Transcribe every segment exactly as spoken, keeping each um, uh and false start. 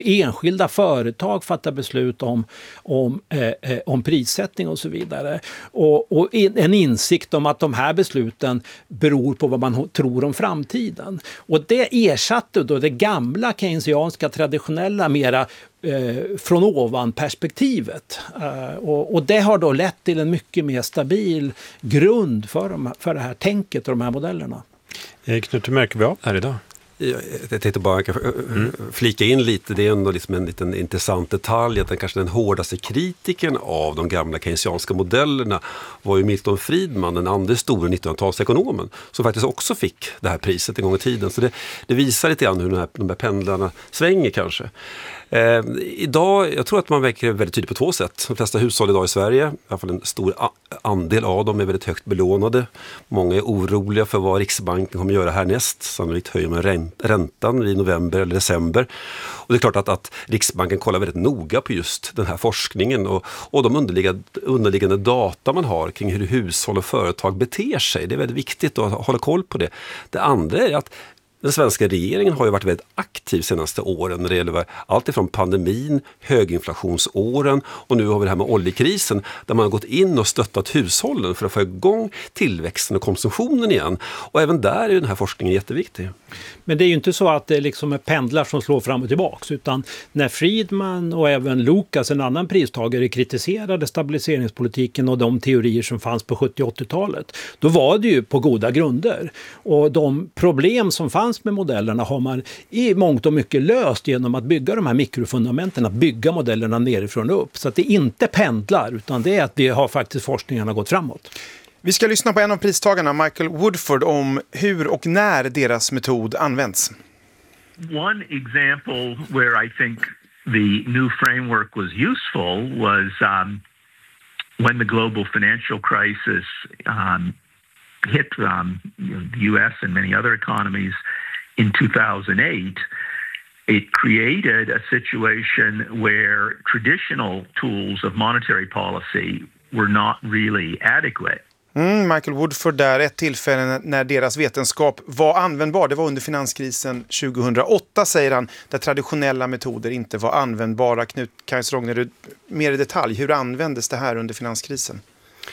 Enskilda företag fattar beslut om, om, eh, om prissättning och så vidare. Och, och en insikt om att de här besluten beror på vad man tror om framtiden. Och det ersatte då det gamla keynesianska traditionella mera eh, från ovan perspektivet. Eh, och, och det har då lett till en mycket mer stabil grund för, de, för det här tänket och de här modellerna. Knut, hur märker vi av här idag? Jag tänkte bara mm. flika in lite, det är ändå liksom en liten intressant detalj att den kanske den hårdaste kritiken av de gamla keynesianska modellerna var ju Milton Friedman, den andra stora nittonhundratalsekonomen, som faktiskt också fick det här priset en gång i tiden. Så det, det visar lite grann hur de här, de här pendlarna svänger kanske. Eh, idag, jag tror att man verkar väldigt tydligt på två sätt. De flesta hushåll idag i Sverige, i alla fall en stor andel av dem är väldigt högt belånade. Många är oroliga för vad Riksbanken kommer göra härnäst. Sannolikt höjer man räntan i november eller december. Och det är klart att, att Riksbanken kollar väldigt noga på just den här forskningen och, och de underliggande, underliggande data man har kring hur hushåll och företag beter sig. Det är väldigt viktigt att hålla koll på det. Det andra är att den svenska regeringen har ju varit väldigt aktiv senaste åren när det gäller allt ifrån pandemin, höginflationsåren och nu har vi det här med oljekrisen där man har gått in och stöttat hushållen för att få igång tillväxten och konsumtionen igen. Och även där är den här forskningen jätteviktig. Men det är ju inte så att det liksom är pendlar som slår fram och tillbaka, utan när Friedman och även Lucas, en annan pristagare, kritiserade stabiliseringspolitiken och de teorier som fanns på sjuttio- och åttiotalet, då var det ju på goda grunder. Och de problem som fanns med modellerna har man i mångt och mycket löst genom att bygga de här mikrofundamenten, att bygga modellerna nerifrån och upp. Så att det inte pendlar, utan det är att vi har faktiskt forskningarna gått framåt. Vi ska lyssna på en av pristagarna, Michael Woodford, om hur och när deras metod används. One example where I think the new framework was useful was um, when the global financial crisis um, hit um, you know, the U S and many other economies in two thousand eight. It created a situation where traditional tools of monetary policy were not really adequate. Mm, Michael Woodford där, ett tillfälle när deras vetenskap var användbar. Det var under finanskrisen tjugohundraåtta, säger han, där traditionella metoder inte var användbara. Knut Kajs-Rognerud, mer i detalj, hur användes det här under finanskrisen?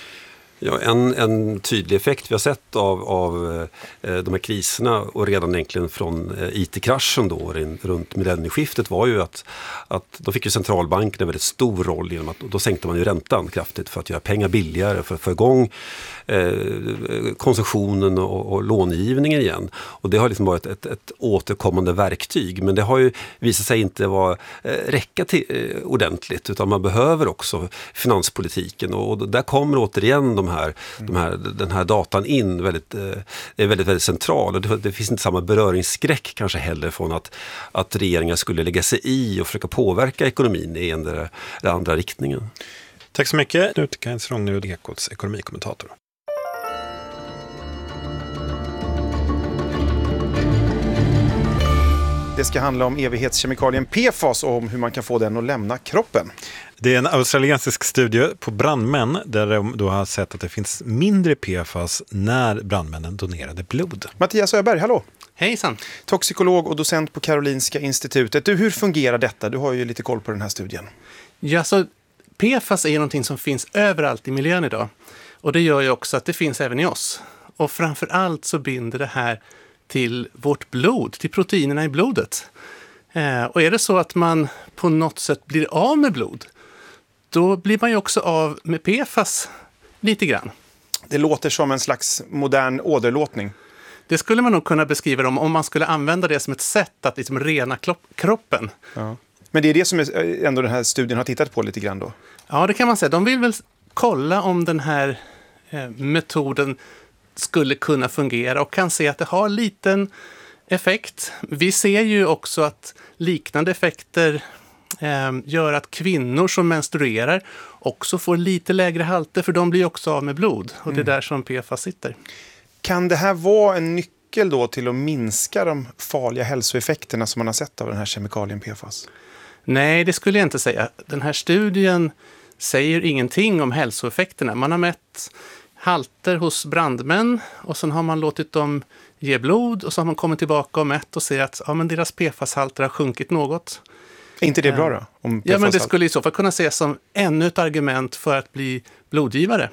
Ja, en, en tydlig effekt vi har sett av, av eh, de här kriserna och redan egentligen från eh, I T-kraschen då runt millennieskiftet var ju att, att då fick ju centralbanken en väldigt stor roll genom att då sänkte man ju räntan kraftigt för att göra pengar billigare, för att få igång eh, konsumtionen och, och långivningen igen. Och det har liksom varit ett, ett återkommande verktyg, men det har ju visat sig inte vara, eh, räcka till, eh, ordentligt, utan man behöver också finanspolitiken och, och där kommer återigen de Här, de här, den här datan in väldigt, eh, är väldigt, väldigt central och det, det finns inte samma beröringsskräck kanske heller från att, att regeringar skulle lägga sig i och försöka påverka ekonomin i en eller andra riktningen. Tack så mycket. Knut Kajs-Rognerud, Ekots ekonomikommentator. Det ska handla om evighetskemikalien P F A S och om hur man kan få den att lämna kroppen. Det är en australiensisk studie på brandmän där de då har sett att det finns mindre P F A S när brandmännen donerade blod. Mattias Öberg, hallå! Hejsan! Toxikolog och docent på Karolinska institutet. Du, hur fungerar detta? Du har ju lite koll på den här studien. Ja, så P F A S är ju någonting som finns överallt i miljön idag. Och det gör ju också att det finns även i oss. Och framför allt så binder det här till vårt blod, till proteinerna i blodet. Eh, och är det så att man på något sätt blir av med blod, då blir man ju också av med P F A S lite grann. Det låter som en slags modern åderlåtning. Det skulle man nog kunna beskriva det om, om man skulle använda det som ett sätt att liksom rena klopp, kroppen. Ja. Men det är det som är, ändå den här studien har tittat på lite grann då? Ja, det kan man säga. De vill väl kolla om den här eh, metoden skulle kunna fungera och kan se att det har liten effekt. Vi ser ju också att liknande effekter eh, gör att kvinnor som menstruerar också får lite lägre halter, för de blir också av med blod. Och det är där som P F A S sitter. Kan det här vara en nyckel då till att minska de farliga hälsoeffekterna som man har sett av den här kemikalien P F A S? Nej, det skulle jag inte säga. Den här studien säger ingenting om hälsoeffekterna. Man har mätt halter hos brandmän och sen har man låtit dem ge blod och så har man kommit tillbaka och mätt och ser att ja, men deras P F A S-halter har sjunkit något. Är inte det bra då? Om Ja, men det P F A S skulle i så fall kunna ses som ännu ett argument för att bli blodgivare.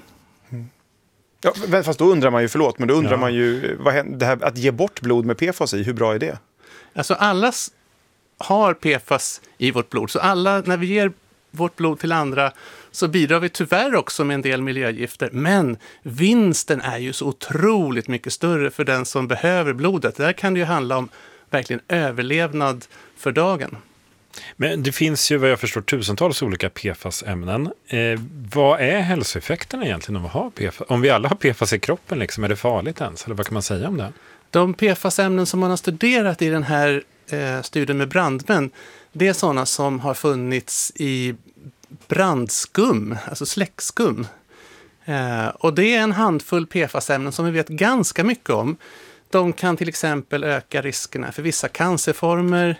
Ja, men fast då undrar man ju, förlåt, men då undrar Ja. man ju, vad händer, det här, att ge bort blod med P F A S i, hur bra är det? Alltså alla s- har P F A S i vårt blod, så alla, när vi ger vårt blod till andra så bidrar vi tyvärr också med en del miljögifter. Men vinsten är ju så otroligt mycket större för den som behöver blodet. Där kan det ju handla om verkligen överlevnad för dagen. Men det finns ju vad jag förstår tusentals olika P F A S-ämnen. Eh, vad är hälsoeffekterna egentligen om vi har P F A S? Om vi alla har P F A S i kroppen, liksom, är det farligt ens? Eller vad kan man säga om det? De P F A S-ämnen som man har studerat i den här eh, studien med brandmän, det är sådana som har funnits i brandskum, alltså släckskum. Eh, och det är en handfull P F A S-ämnen som vi vet ganska mycket om. De kan till exempel öka riskerna för vissa cancerformer,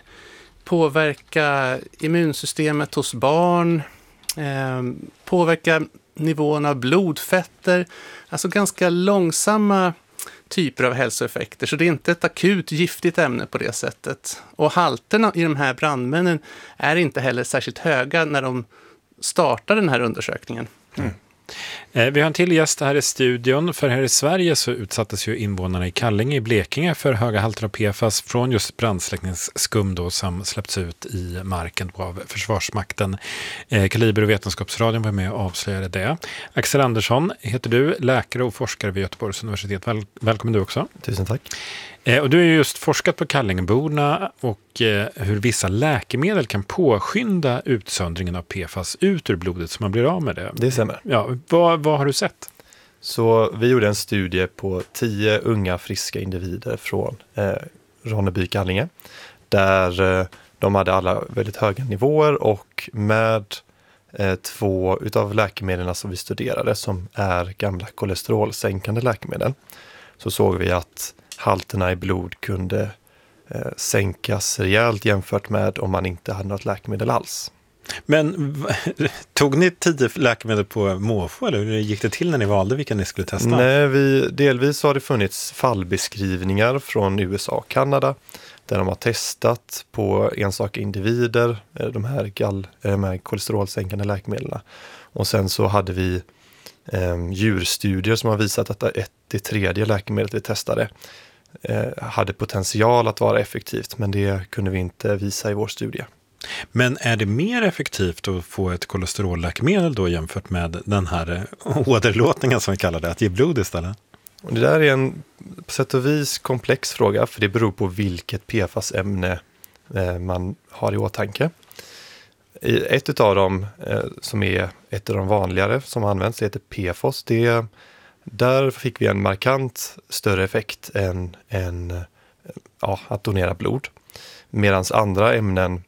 påverka immunsystemet hos barn, eh, påverka nivån av blodfetter, alltså ganska långsamma typer av hälsoeffekter. Så det är inte ett akut giftigt ämne på det sättet. Och halterna i de här brandmännen är inte heller särskilt höga när de startar den här undersökningen. Mm. Eh, vi har en till gäst här i studion, för här i Sverige så utsattes ju invånarna i Kallinge i Blekinge för höga halter av P F A S från just brandsläckningsskum då, som släppts ut i marken av Försvarsmakten. Eh, Kaliber och Vetenskapsradion var med och avslöjade det. Axel Andersson heter du, läkare och forskare vid Göteborgs universitet. Väl, välkommen du också. Tusen tack. Eh, och du har ju just forskat på Kallingeborna och eh, hur vissa läkemedel kan påskynda utsöndringen av P F A S ut ur blodet så man blir av med det. Det stämmer. Ja, vad, vad har du sett? Så vi gjorde en studie på tio unga friska individer från eh, Ronneby Kallinge. Där eh, de hade alla väldigt höga nivåer och med eh, två utav läkemedlen som vi studerade som är gamla kolesterolsänkande läkemedel. Så såg vi att halterna i blod kunde eh, sänkas rejält jämfört med om man inte hade något läkemedel alls. Men v- tog ni tio läkemedel på måfå eller hur gick det till när ni valde vilka ni skulle testa? Nej, vi, delvis har det funnits fallbeskrivningar från U S A och Kanada där de har testat på enstaka individer eh, de här, gall, de här kolesterolsänkande läkemedlen. Och sen så hade vi eh, djurstudier som har visat att ett, det tredje läkemedlet vi testade eh, hade potential att vara effektivt, men det kunde vi inte visa i vår studie. Men är det mer effektivt att få ett kolesterolläkemedel då jämfört med den här åderlåtningen som vi kallar det, att ge blod istället? Och det där är en på sätt och vis komplex fråga, för det beror på vilket P F A S-ämne eh, man har i åtanke. I ett av dem eh, som är ett av de vanligare som används heter P F O S. Det, där fick vi en markant större effekt än, än ja, att donera blod. Medan andra ämnen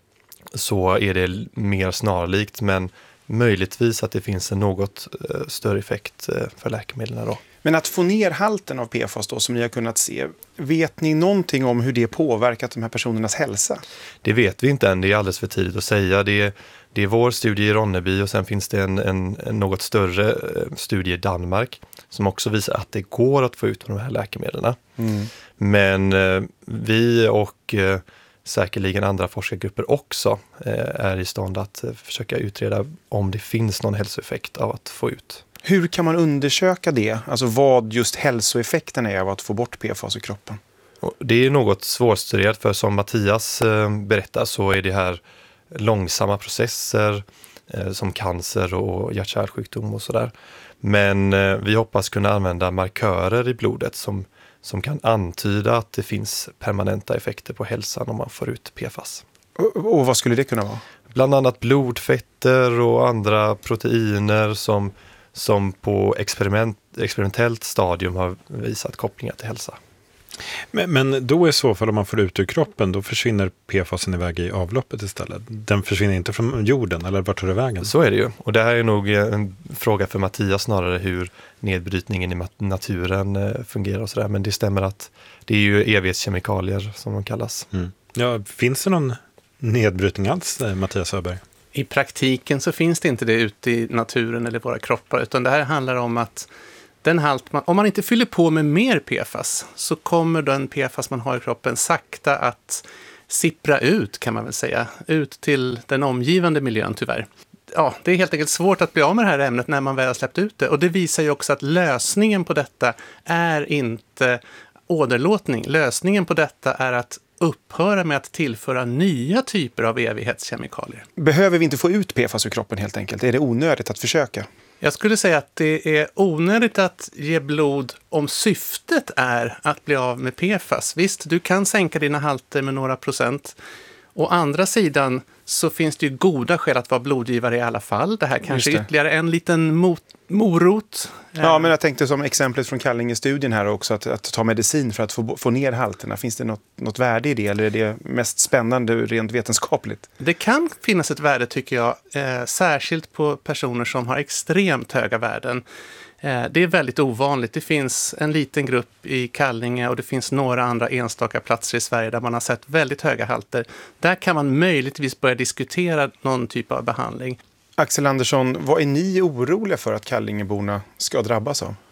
så är det mer snarlikt, men möjligtvis att det finns en något eh, större effekt eh, för läkemedlen då. Men att få ner halten av P F A S då, som ni har kunnat se, vet ni någonting om hur det påverkat de här personernas hälsa? Det vet vi inte än, det är alldeles för tidigt att säga. Det är, det är vår studie i Ronneby och sen finns det en, en, en något större studie i Danmark som också visar att det går att få ut de här läkemedlen. Mm. Men eh, vi och eh, säkerligen andra forskargrupper också eh, är i stånd att eh, försöka utreda om det finns någon hälsoeffekt av att få ut. Hur kan man undersöka det? Alltså vad just hälsoeffekten är av att få bort P F A S i kroppen? Och det är något svårstuderat, för som Mattias eh, berättar så är det här långsamma processer eh, som cancer och hjärt-kärlsjukdom och sådär. Men eh, vi hoppas kunna använda markörer i blodet som, som kan antyda att det finns permanenta effekter på hälsan om man får ut P F A S. Och, och vad skulle det kunna vara? Bland annat blodfetter och andra proteiner som, som på experiment, experimentellt stadium har visat kopplingar till hälsa. Men, men då i så fall om man får ut ur kroppen, då försvinner P F A S iväg i avloppet istället. Den försvinner inte från jorden, eller vart tar det vägen? Så är det ju. Och det här är nog en fråga för Mattias snarare, hur nedbrytningen i naturen fungerar och sådär. Men det stämmer att det är ju evighetskemikalier som de kallas. Mm. Ja, finns det någon nedbrytning alls, Mattias Öberg? I praktiken så finns det inte det ute i naturen eller våra kroppar, utan det här handlar om att den halt man, om man inte fyller på med mer P F A S så kommer den P F A S man har i kroppen sakta att sippra ut, kan man väl säga, ut till den omgivande miljön tyvärr. Ja, det är helt enkelt svårt att bli av med det här ämnet när man väl har släppt ut det. Och det visar ju också att lösningen på detta är inte åderlåtning. Lösningen på detta är att upphöra med att tillföra nya typer av evighetskemikalier. Behöver vi inte få ut P F A S ur kroppen helt enkelt? Är det onödigt att försöka? Jag skulle säga att det är onödigt att ge blod om syftet är att bli av med P F A S. Visst, du kan sänka dina halter med några procent. Å andra sidan så finns det ju goda skäl att vara blodgivare i alla fall. Det här kanske är ytterligare en liten mot, morot. Ja, men jag tänkte som exemplet från Kallinge-studien här också, att, att ta medicin för att få, få ner halterna. Finns det något, något värde i det, eller är det mest spännande rent vetenskapligt? Det kan finnas ett värde, tycker jag, eh, särskilt på personer som har extremt höga värden. Eh, det är väldigt ovanligt. Det finns en liten grupp i Kallinge och det finns några andra enstaka platser i Sverige där man har sett väldigt höga halter. Där kan man möjligtvis börja diskutera någon typ av behandling. Axel Andersson, vad är ni oroliga för att Kallingeborna ska drabbas av?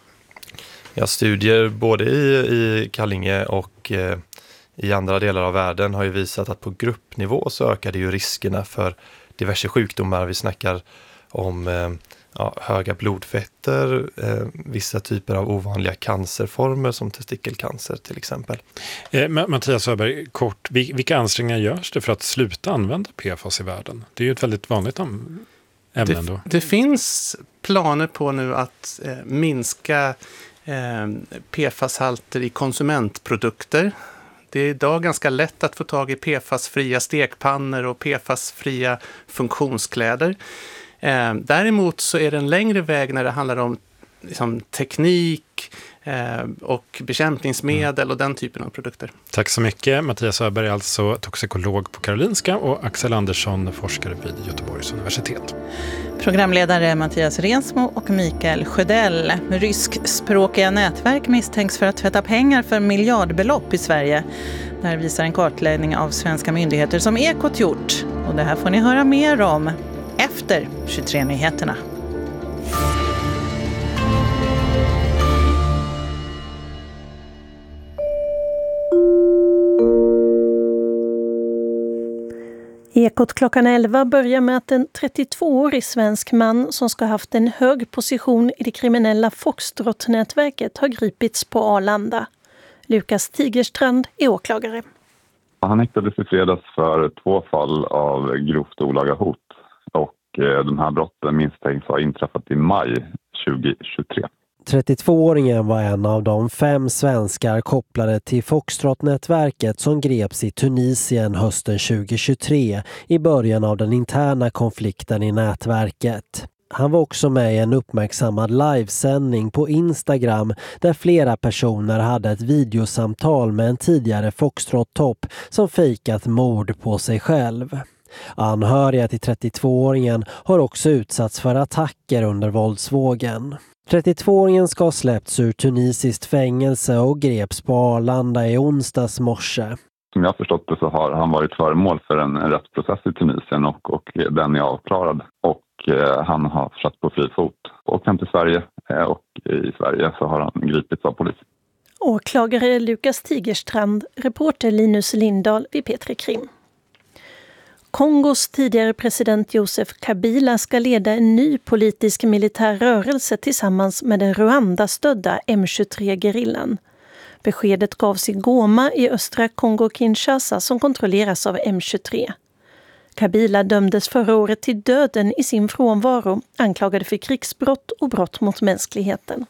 Ja, studier både i, i Kallinge och eh, i andra delar av världen har ju visat att på gruppnivå så ökar det ju riskerna för diverse sjukdomar. Vi snackar om eh, ja, höga blodfetter, eh, vissa typer av ovanliga cancerformer som testikelcancer till exempel. Eh, Mattias Öberg, kort, vilka ansträngningar görs det för att sluta använda P F A S i världen? Det är ju ett väldigt vanligt ämne ändå. Det, det finns planer på nu att eh, minska eh, P F A S-halter i konsumentprodukter. Det är idag ganska lätt att få tag i P F A S-fria stekpannor och P F A S-fria funktionskläder. Eh, däremot så är det en längre väg när det handlar om liksom, teknik eh, och bekämpningsmedel mm. och den typen av produkter. Tack så mycket. Mattias Öberg, alltså toxikolog på Karolinska, och Axel Andersson, forskare vid Göteborgs universitet. Programledare Mattias Rensmo och Mikael Sjödell. Ryskspråkiga nätverk misstänks för att tvätta pengar för miljardbelopp i Sverige. Det här visar en kartläggning av svenska myndigheter som Ekot gjort. Och det här får ni höra mer om efter tjugotre-nyheterna. Ekot klockan elva börjar med att en trettiotvåårig svensk man som ska ha haft en hög position i det kriminella Foxtrot-nätverket har gripits på Arlanda. Lukas Tigerstrand är åklagare. Han häktades i fredags för två fall av grovt olaga hot, och de här brotten misstänks ha inträffat i maj tjugohundratjugotre. trettiotvååringen var en av de fem svenskar kopplade till Foxtrot-nätverket som greps i Tunisien hösten tjugohundratjugotre i början av den interna konflikten i nätverket. Han var också med i en uppmärksammad livesändning på Instagram där flera personer hade ett videosamtal med en tidigare Foxtrot-topp som fejkat mord på sig själv. Anhöriga till trettiotvååringen har också utsatts för attacker under våldsvågen. trettiotvååringen ska ha släppts ur tunisiskt fängelse och greps på Arlanda i onsdags morse. Som jag har förstått det så har han varit föremål för en rättsprocess i Tunisien och, och den är avklarad. Och eh, han har satt på fri fot och hem till Sverige, eh, och i Sverige så har han gripits av polis. Åklagare Lukas Tigerstrand, reporter Linus Lindahl vid P tre Krim. Kongos tidigare president Joseph Kabila ska leda en ny politisk militär rörelse tillsammans med den Rwanda-stödda M tjugotre-gerillan. Beskedet gavs i Goma i östra Kongo-Kinshasa som kontrolleras av M tjugotre. Kabila dömdes förra året till döden i sin frånvaro, anklagade för krigsbrott och brott mot mänskligheten.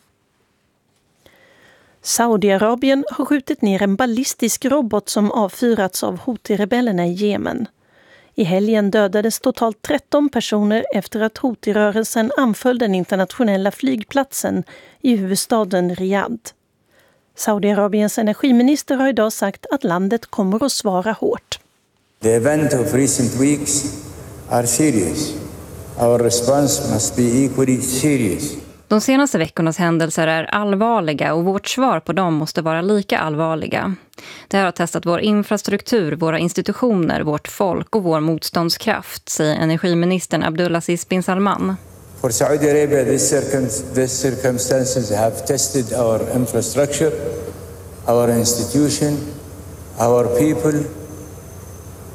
Saudiarabien har skjutit ner en ballistisk robot som avfyrats av Houthi-rebellerna i Jemen. I helgen dödades totalt tretton personer efter att Houthi-rörelsen anföll den internationella flygplatsen i huvudstaden Riyadh. Saudiarabiens energiminister har idag sagt att landet kommer att svara hårt. The events of recent weeks are serious. Our response must be equally serious. De senaste veckornas händelser är allvarliga och vårt svar på dem måste vara lika allvarliga. Det här har testat vår infrastruktur, våra institutioner, vårt folk och vår motståndskraft, säger energiministern Abdulaziz bin Salman. For Saudi Arabia, these circum- these circumstances have tested our infrastructure, our institution, our people,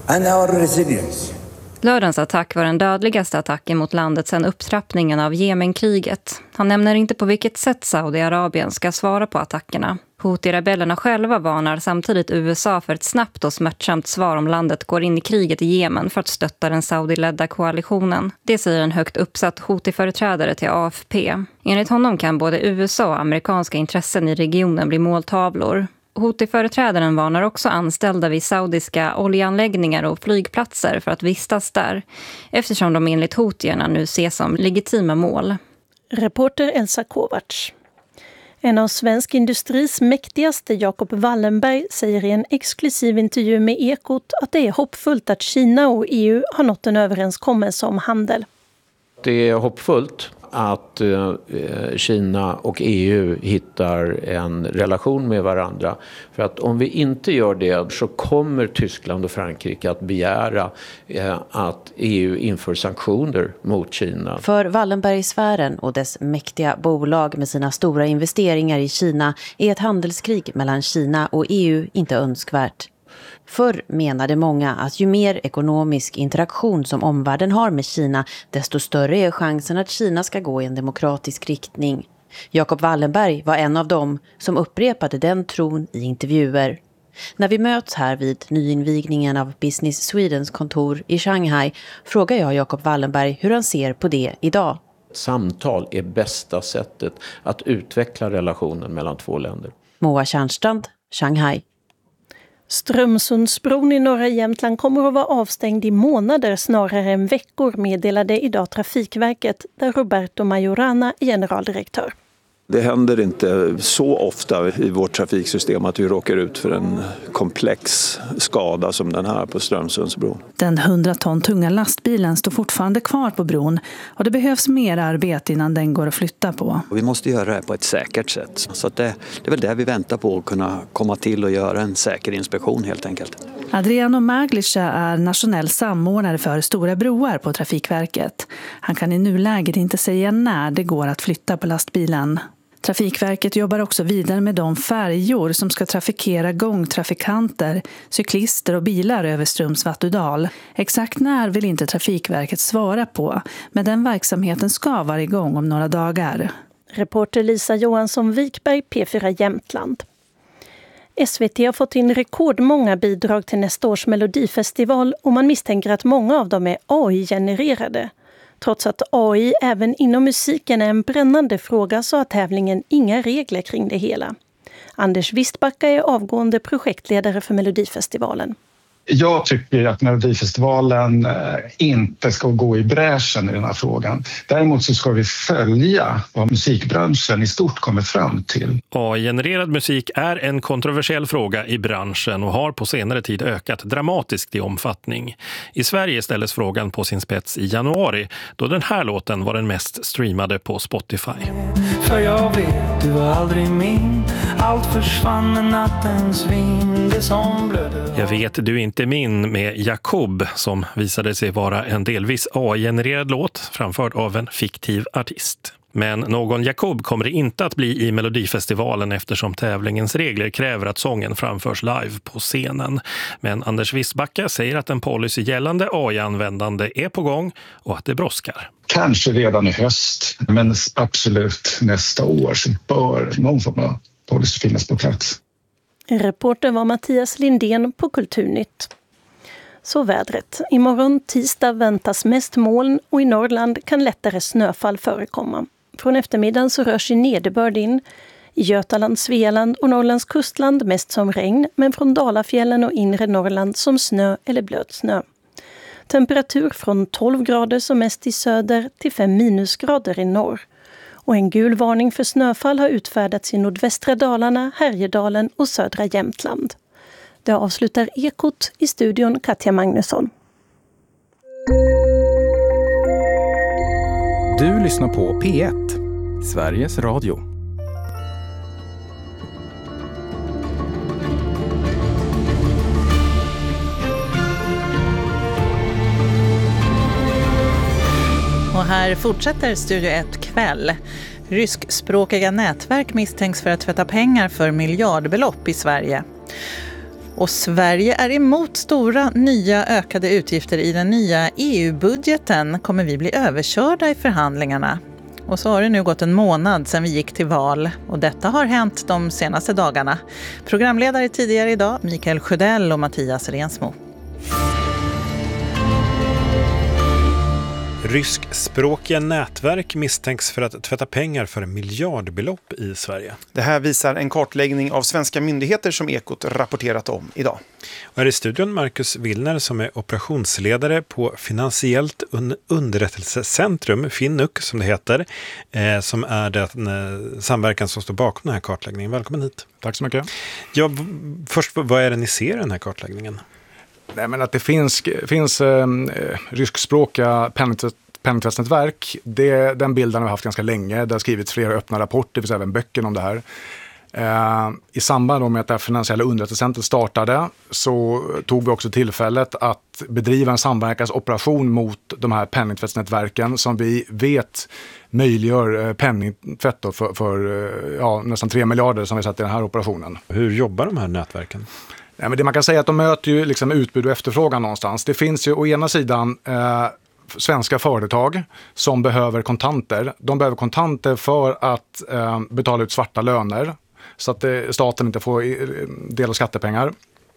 and our resilience. Lördagens attack var den dödligaste attacken mot landet sedan upptrappningen av Jemenkriget. Han nämner inte på vilket sätt Saudiarabien ska svara på attackerna. Houthi-rebellerna själva varnar samtidigt U S A för ett snabbt och smärtsamt svar om landet går in i kriget i Jemen för att stötta den Saudi-ledda koalitionen. Det säger en högt uppsatt Houthi-företrädare till A F P. Enligt honom kan både U S A och amerikanska intressen i regionen bli måltavlor. Houthi-företrädaren varnar också anställda vid saudiska oljeanläggningar och flygplatser för att vistas där, eftersom de enligt houtierna nu ses som legitima mål. Reporter Elsa Kovacs. En av svensk industris mäktigaste, Jacob Wallenberg, säger i en exklusiv intervju med Ekot att det är hoppfullt att Kina och E U har nått en överenskommelse om handel. Det är hoppfullt att eh, Kina och E U hittar en relation med varandra. För att om vi inte gör det så kommer Tyskland och Frankrike att begära eh, att E U inför sanktioner mot Kina. För Wallenbergsfären och dess mäktiga bolag med sina stora investeringar i Kina är ett handelskrig mellan Kina och E U inte önskvärt. Förr menade många att ju mer ekonomisk interaktion som omvärlden har med Kina, desto större är chansen att Kina ska gå i en demokratisk riktning. Jacob Wallenberg var en av dem som upprepade den tron i intervjuer. När vi möts här vid nyinvigningen av Business Swedens kontor i Shanghai frågar jag Jacob Wallenberg hur han ser på det idag. Samtal är bästa sättet att utveckla relationen mellan två länder. Moa Tjärnstrand, Shanghai. Strömsundsbron i norra Jämtland kommer att vara avstängd i månader snarare än veckor, meddelade idag Trafikverket, där Roberto Majorana är generaldirektör. Det händer inte så ofta i vårt trafiksystem att vi råkar ut för en komplex skada som den här på Strömsundsbron. Den hundra ton tunga lastbilen står fortfarande kvar på bron och det behövs mer arbete innan den går att flytta på. Vi måste göra det på ett säkert sätt. Så att det, det är väl det vi väntar på, att kunna komma till och göra en säker inspektion helt enkelt. Adriano Maglica är nationell samordnare för stora broar på Trafikverket. Han kan i nuläget inte säga när det går att flytta på lastbilen. Trafikverket jobbar också vidare med de färjor som ska trafikera gångtrafikanter, cyklister och bilar över Strömsvattudal. Exakt när vill inte Trafikverket svara på, men den verksamheten ska vara igång om några dagar. Reporter Lisa Johansson Wikberg, P fyra Jämtland. S V T har fått in rekordmånga bidrag till nästa års Melodifestival och man misstänker att många av dem är A I-genererade. Trots att A I även inom musiken är en brännande fråga så har tävlingen inga regler kring det hela. Anders Wistbacka är avgående projektledare för Melodifestivalen. Jag tycker att Melodifestivalen inte ska gå i bräschen i den här frågan. Däremot så ska vi följa vad musikbranschen i stort kommer fram till. A I-genererad musik är en kontroversiell fråga i branschen och har på senare tid ökat dramatiskt i omfattning. I Sverige ställdes frågan på sin spets i januari då den här låten var den mest streamade på Spotify. För jag vet, du var aldrig min. Allt försvann med nattens vind, det som blödde. Jag vet, du inte min med Jacob som visade sig vara en delvis A I-genererad låt framförd av en fiktiv artist. Men någon Jacob kommer det inte att bli i Melodifestivalen eftersom tävlingens regler kräver att sången framförs live på scenen. Men Anders Wistbacka säger att en policy gällande A I-användande är på gång och att det brådskar. Kanske redan i höst, men absolut nästa år så bör någon form av policy finnas på plats. Reporter var Mattias Lindén på Kulturnytt. Så vädret. Imorgon tisdag väntas mest moln och i Norrland kan lättare snöfall förekomma. Från eftermiddagen så rör sig nederbörd in. I Götaland, Svealand och Norrlands kustland mest som regn, men från Dalafjällen och inre Norrland som snö eller blöt snö. Temperatur från tolv grader som mest i söder till fem minusgrader i norr. Och en gul varning för snöfall har utfärdats i nordvästra Dalarna, Härjedalen och södra Jämtland. Det avslutar Ekot, i studion Katja Magnusson. Du lyssnar på P ett, Sveriges Radio. Och här fortsätter Studio ett kväll. Ryskspråkiga nätverk misstänks för att tvätta pengar för miljardbelopp i Sverige. Och Sverige är emot stora nya ökade utgifter i den nya E U-budgeten. Kommer vi bli överkörda i förhandlingarna? Och så har det nu gått en månad sedan vi gick till val. Och detta har hänt de senaste dagarna. Programledare tidigare idag, Mikael Sjödell och Mattias Rensmo. Ryskspråkiga nätverk misstänks för att tvätta pengar för miljardbelopp i Sverige. Det här visar en kartläggning av svenska myndigheter som Ekot rapporterat om idag. Och här i studion Marcus Willner som är operationsledare på Finansiellt underrättelsecentrum, Finnuk som det heter, eh, som är den eh, samverkan som står bakom den här kartläggningen. Välkommen hit. Tack så mycket. Ja, först, vad är det ni ser i den här kartläggningen? Nej, men att det finns, finns eh, ryskspråkiga penningtvättsnätverk, den bilden har vi haft ganska länge. Det har skrivits flera öppna rapporter, det finns även böcker om det här. Eh, I samband med att det finansiella underrättelsecentret startade så tog vi också tillfället att bedriva en samverkansoperation mot de här penningtvättsnätverken som vi vet möjliggör penningtvätt för, för ja, nästan tre miljarder som vi satt i den här operationen. Hur jobbar de här nätverken? Ja, men det man kan säga är att de möter ju liksom utbud och efterfrågan någonstans. Det finns ju å ena sidan eh, svenska företag som behöver kontanter. De behöver kontanter för att eh, betala ut svarta löner så att eh, staten inte får eh, del av skattepengar.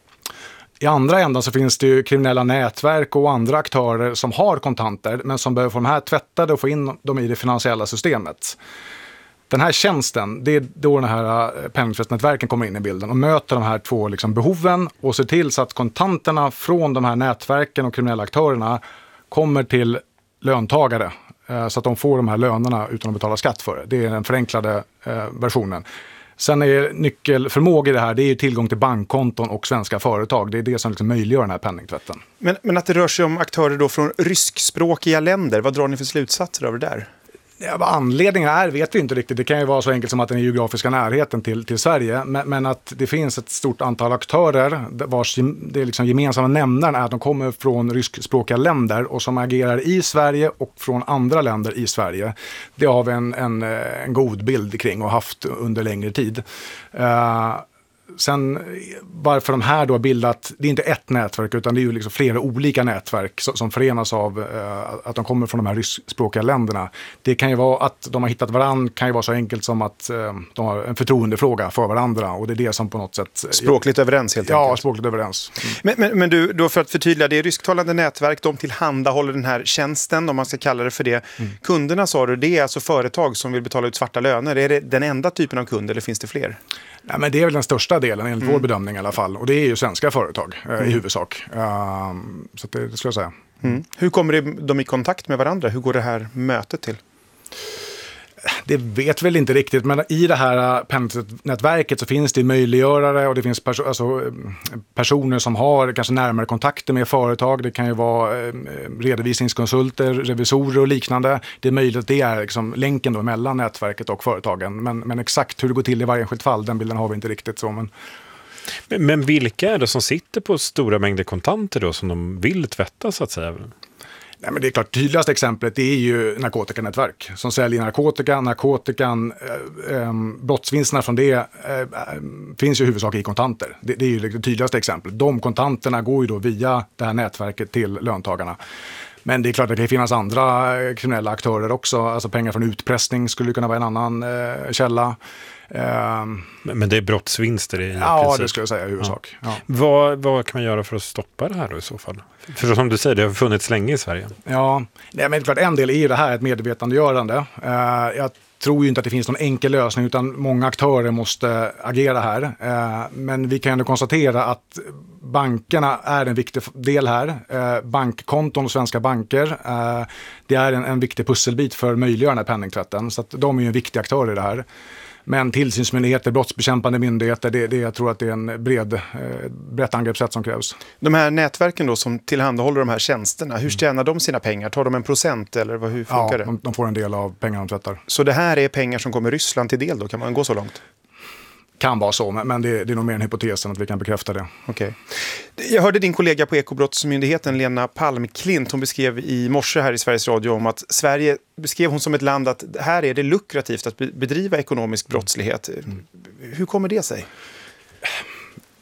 I andra änden så finns det ju kriminella nätverk och andra aktörer som har kontanter men som behöver få de här tvättade och få in dem i det finansiella systemet. Den här tjänsten, det är då den här penningtvättsnätverken kommer in i bilden och möter de här två liksom behoven och ser till så att kontanterna från de här nätverken och kriminella aktörerna kommer till löntagare så att de får de här lönerna utan att betala skatt för det. Det är den förenklade eh, versionen. Sen är nyckelförmåga i det här, det är ju tillgång till bankkonton och svenska företag. Det är det som liksom möjliggör den här penningtvätten. Men, men att det rör sig om aktörer då från ryskspråkiga länder, vad drar ni för slutsatser av det där? Ja, vad anledningen är vet vi inte riktigt. Det kan ju vara så enkelt som att den geografiska närheten till, till Sverige. Men, men att det finns ett stort antal aktörer vars det är liksom gemensamma nämnaren är att de kommer från ryskspråkiga länder och som agerar i Sverige och från andra länder i Sverige. Det har vi en, en, en god bild kring och haft under längre tid. Uh, Sen varför de här då har bildat, det är inte ett nätverk utan det är ju liksom flera olika nätverk som, som förenas av eh, att de kommer från de här ryskspråkiga länderna. Det kan ju vara att de har hittat varandra, kan ju vara så enkelt som att eh, de har en förtroendefråga för varandra och det är det som på något sätt... Språkligt ja, överens helt enkelt. Ja, språkligt överens. Mm. Men, men, men du, då för att förtydliga, det är rysktalande nätverk, de tillhandahåller den här tjänsten om man ska kalla det för det. Mm. Kunderna sa du, det är alltså företag som vill betala ut svarta löner. Är det den enda typen av kunder eller finns det fler? Ja, men det är väl den största delen enligt Mm. vår bedömning i alla fall. Och det är ju svenska företag eh, Mm. i huvudsak. Uh, så det, det skulle jag säga. Mm. Hur kommer det, de i kontakt med varandra? Hur går det här mötet till? Det vet väl inte riktigt, men i det här penningtvättnätverket så finns det möjliggörare och det finns perso- alltså, personer som har kanske närmare kontakter med företag. Det kan ju vara eh, redovisningskonsulter, revisorer och liknande. Det är möjligt att det är liksom länken då mellan nätverket och företagen. Men, men exakt hur det går till i varje enskilt fall, den bilden har vi inte riktigt så. Men... Men, men vilka är det som sitter på stora mängder kontanter då som de vill tvätta så att säga? Nej, men det är klart, tydligaste exemplet det är ju narkotikanätverk som säljer narkotika. Narkotikan, eh, eh, brottsvinsterna från det eh, finns ju i huvudsak i kontanter. Det, det är ju det tydligaste exemplet. De kontanterna går ju då via det här nätverket till löntagarna. Men det är klart att det kan finnas andra kriminella aktörer också. Alltså pengar från utpressning skulle kunna vara en annan eh, källa. Men, men det är brottsvinster i Ja, princip. det skulle jag säga i huvudsak. Ja. Ja. Vad, vad kan man göra för att stoppa det här då i så fall? För som du säger, det har funnits länge i Sverige. Ja, nej, men klart en del är ju det här ett medvetandegörande. Uh, jag tror ju inte att det finns någon enkel lösning utan många aktörer måste agera här. Uh, men vi kan ändå konstatera att bankerna är en viktig del här. Uh, bankkonton och svenska banker, uh, det är en, en viktig pusselbit för möjliggörande penningtvätten. Så att de är ju en viktig aktör i det här. Men tillsynsmyndigheter, brottsbekämpande myndigheter, det, det, jag tror att det är en bred, eh, brett angreppssätt som krävs. De här nätverken då som tillhandahåller de här tjänsterna, hur tjänar de sina pengar? Tar de en procent eller vad, hur funkar ja, det? De, de får en del av pengarna de tvättar. Så det här är pengar som kommer Ryssland till del då? Kan man gå så långt? Kan vara så, men det, det är nog mer en hypotes än att vi kan bekräfta det. Okej. Jag hörde din kollega på Ekobrottsmyndigheten, Lena Palmklint, hon beskrev i morse här i Sveriges Radio om att Sverige beskrev hon som ett land att här är det lukrativt att bedriva ekonomisk brottslighet. Mm. Hur kommer det sig?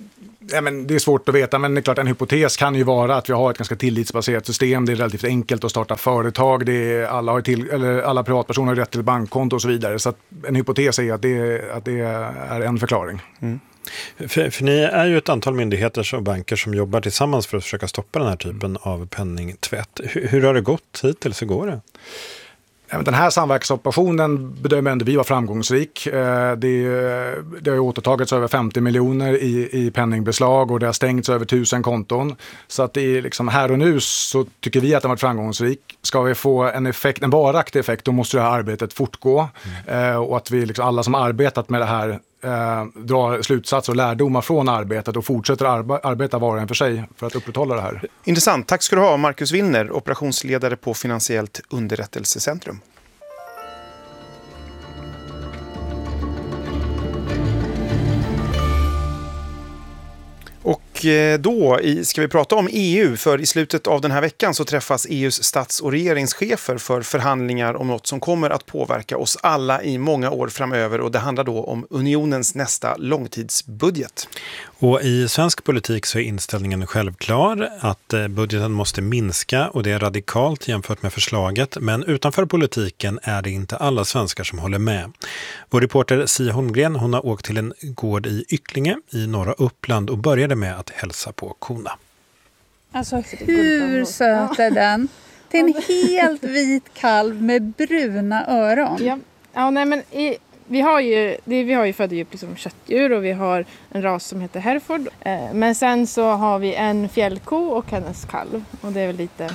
Ja, men det är svårt att veta, men det är klart, en hypotes kan ju vara att vi har ett ganska tillitsbaserat system. Det är relativt enkelt att starta företag. Det är, alla, har till, eller alla privatpersoner har rätt till bankkonto och så vidare. Så att en hypotes är att det, att det är en förklaring. Mm. För, för ni är ju ett antal myndigheter och banker som jobbar tillsammans för att försöka stoppa den här typen av penningtvätt. Hur, hur har det gått hittills? Hur går det? Den här samverkansoperationen bedömer ändå vi var framgångsrik. Det, det har återtagits över femtio miljoner i, i penningbeslag och det har stängts över tusen konton. Så att det är liksom här och nu så tycker vi att den har varit framgångsrik. Ska vi få en, effekt, en varaktig effekt, då måste det här arbetet fortgå. Mm. Och att vi liksom, alla som arbetat med det här eh, drar slutsatser och lärdomar från arbetet och fortsätter arbe- arbeta var och en för sig för att upprätthålla det här. Intressant. Tack ska du ha, Marcus Willner, operationsledare på Finansiellt underrättelsecentrum. Och då ska vi prata om E U, för i slutet av den här veckan så träffas E U:s stats- och regeringschefer för förhandlingar om något som kommer att påverka oss alla i många år framöver, och det handlar då om unionens nästa långtidsbudget. Och i svensk politik så är inställningen självklar att budgeten måste minska, och det är radikalt jämfört med förslaget, men utanför politiken är det inte alla svenskar som håller med. Vår reporter Sia Holmgren, hon har åkt till en gård i Ycklinge i norra Uppland och började med att hälsa på korna. Alltså hur söt är den? Det är en helt vit kalv med bruna öron. Ja, ja nej men i, vi har ju det, vi har ju föddedjur liksom köttdjur, och vi har en ras som heter Hereford. Eh, men sen så har vi en fjällko och hennes kalv, och det är väl lite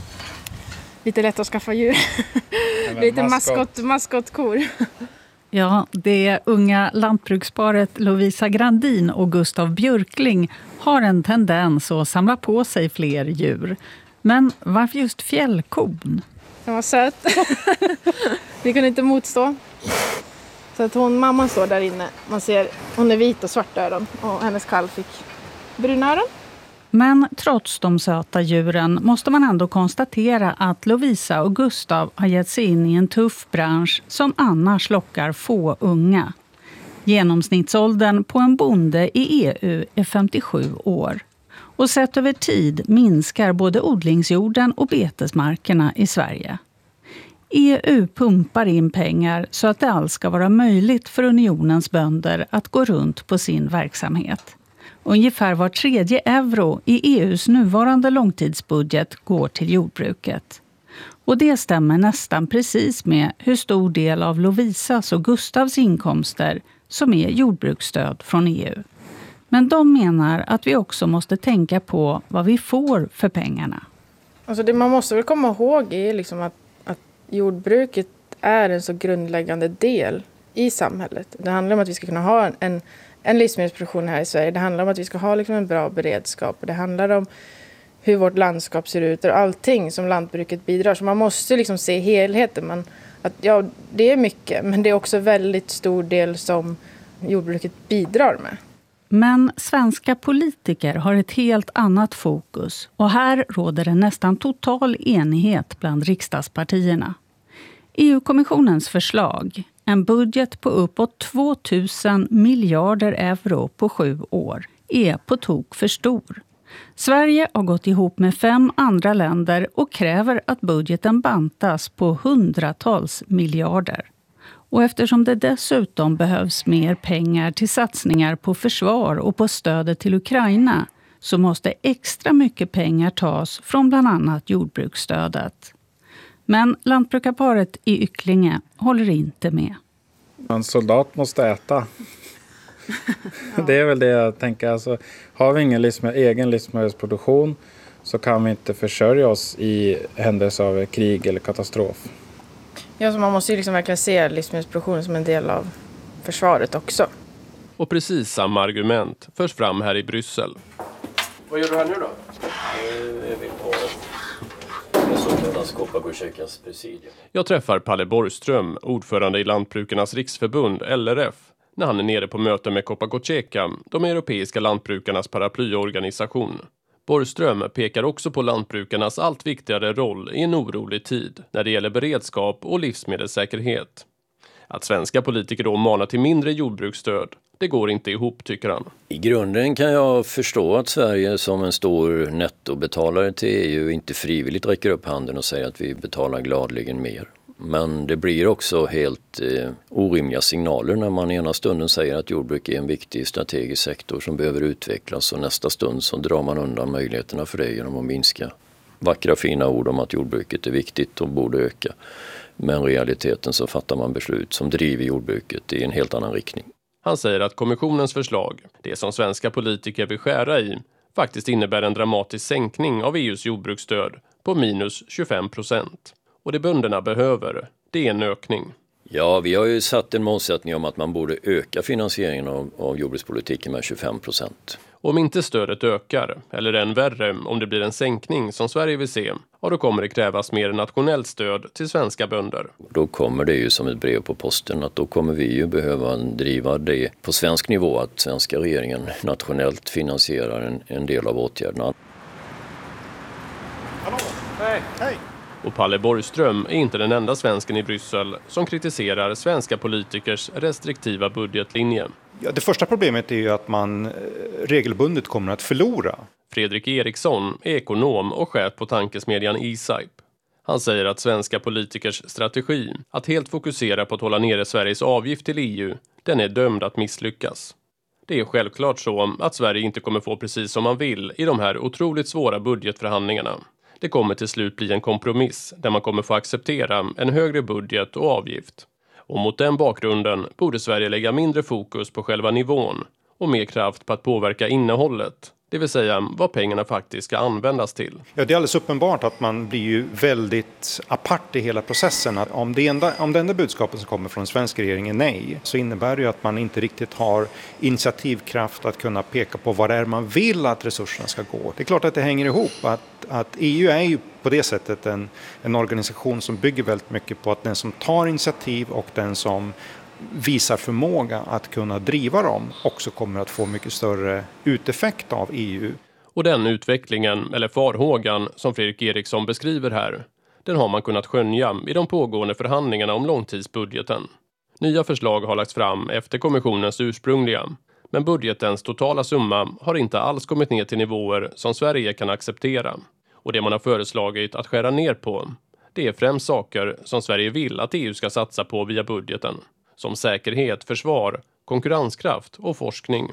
lite lätt att skaffa djur. Lite maskot maskotkor. Ja, det unga lantbruksparet Lovisa Grandin och Gustav Björkling har en tendens att samla på sig fler djur. Men varför just fjällkon? Den var söt. Vi kunde inte motstå. Så att hon, mamman står där inne. Man ser, hon är vit och svart öron, och hennes kalv fick bruna öron. Men trots de söta djuren måste man ändå konstatera att Lovisa och Gustav har gett sig in i en tuff bransch som annars lockar få unga. Genomsnittsåldern på en bonde i E U är femtiosju år. Och sett över tid minskar både odlingsjorden och betesmarkerna i Sverige. E U pumpar in pengar så att det alls ska vara möjligt för unionens bönder att gå runt på sin verksamhet. Ungefär var tredje euro i E U:s nuvarande långtidsbudget går till jordbruket. Och det stämmer nästan precis med hur stor del av Lovisas och Gustavs inkomster som är jordbruksstöd från E U. Men de menar att vi också måste tänka på vad vi får för pengarna. Alltså det man måste väl komma ihåg är liksom att, att jordbruket är en så grundläggande del i samhället. Det handlar om att vi ska kunna ha en, en En livsmedelsproduktion här i Sverige. Det handlar om att vi ska ha liksom en bra beredskap. Det handlar om hur vårt landskap ser ut och allting som lantbruket bidrar. Så man måste liksom se helheten. Man, att, ja, det är mycket, men det är också väldigt stor del som jordbruket bidrar med. Men svenska politiker har ett helt annat fokus. Och här råder en nästan total enighet bland riksdagspartierna. E U-kommissionens förslag, en budget på uppåt tvåtusen miljarder euro på sju år, är på tok för stor. Sverige har gått ihop med fem andra länder och kräver att budgeten bantas på hundratals miljarder. Och eftersom det dessutom behövs mer pengar till satsningar på försvar och på stödet till Ukraina, så måste extra mycket pengar tas från bland annat jordbruksstödet. Men lantbrukarparet i Ycklinge håller inte med. En soldat måste äta. Ja. Det är väl det jag tänker. Alltså, har vi ingen livsmed- egen livsmedelsproduktion så kan vi inte försörja oss i händelse av krig eller katastrof. Ja, så man måste ju liksom verkligen se livsmedelsproduktion som en del av försvaret också. Och precis samma argument förs fram här i Bryssel. Vad gör du här nu då? Nu är vi på Koppargårdskyrkans presidium. Jag träffar Palle Borgström, ordförande i Lantbrukarnas riksförbund L R F, när han är nere på möte med Koppargårdskyrkan, de europeiska lantbrukarnas paraplyorganisation. Borgström pekar också på lantbrukarnas allt viktigare roll i en orolig tid när det gäller beredskap och livsmedelssäkerhet. Att svenska politiker då manar till mindre jordbruksstöd, Det går inte ihop, tycker han. I grunden kan jag förstå att Sverige som en stor nettobetalare till E U inte frivilligt räcker upp handen och säger att vi betalar gladligen mer. Men det blir också helt eh, orimliga signaler när man ena stunden säger att jordbruk är en viktig strategisk sektor som behöver utvecklas och nästa stund så drar man undan möjligheterna för det genom att minska vackra fina ord om att jordbruket är viktigt och borde öka. Men i realiteten så fattar man beslut som driver jordbruket i en helt annan riktning. Han säger att kommissionens förslag, det som svenska politiker vill skära i, faktiskt innebär en dramatisk sänkning av E U:s jordbruksstöd på minus tjugofem procent. Och det bönderna behöver, det är en ökning. Ja, vi har ju satt en målsättning om att man borde öka finansieringen av, av jordbrukspolitiken med tjugofem procent. Om inte stödet ökar, eller än värre om det blir en sänkning som Sverige vill se, ja, då kommer det krävas mer nationellt stöd till svenska bönder. Då kommer det ju som ett brev på posten att då kommer vi ju behöva driva det på svensk nivå att svenska regeringen nationellt finansierar en, en del av åtgärderna. Hallå, hej, hej! Och Palle Borgström är inte den enda svensken i Bryssel som kritiserar svenska politikers restriktiva budgetlinje. Ja, det första problemet är ju att man regelbundet kommer att förlora. Fredrik Eriksson är ekonom och chef på tankesmedjan E-Sype. Han säger att svenska politikers strategi att helt fokusera på att hålla nere Sveriges avgift till E U, den är dömd att misslyckas. Det är självklart så att Sverige inte kommer få precis som man vill i de här otroligt svåra budgetförhandlingarna. Det kommer till slut bli en kompromiss där man kommer få acceptera en högre budget och avgift. Och mot den bakgrunden borde Sverige lägga mindre fokus på själva nivån och mer kraft på att påverka innehållet, det vill säga vad pengarna faktiskt ska användas till. Ja, det är alldeles uppenbart att man blir ju väldigt apart i hela processen. Att om, det enda, om det enda budskapet som kommer från den svenska regeringen är nej, så innebär det ju att man inte riktigt har initiativkraft att kunna peka på vad det är man vill att resurserna ska gå. Det är klart att det hänger ihop. Att, att E U är ju på det sättet en, en organisation som bygger väldigt mycket på att den som tar initiativ och den som visar förmåga att kunna driva dem också kommer att få mycket större uteffekt av E U. Och den utvecklingen, eller farhågan, som Fredrik Eriksson beskriver här, den har man kunnat skönja i de pågående förhandlingarna om långtidsbudgeten. Nya förslag har lagts fram efter kommissionens ursprungliga, men budgetens totala summa har inte alls kommit ner till nivåer som Sverige kan acceptera. Och det man har föreslagit att skära ner på, det är främst saker som Sverige vill att E U ska satsa på via budgeten. Som säkerhet, försvar, konkurrenskraft och forskning.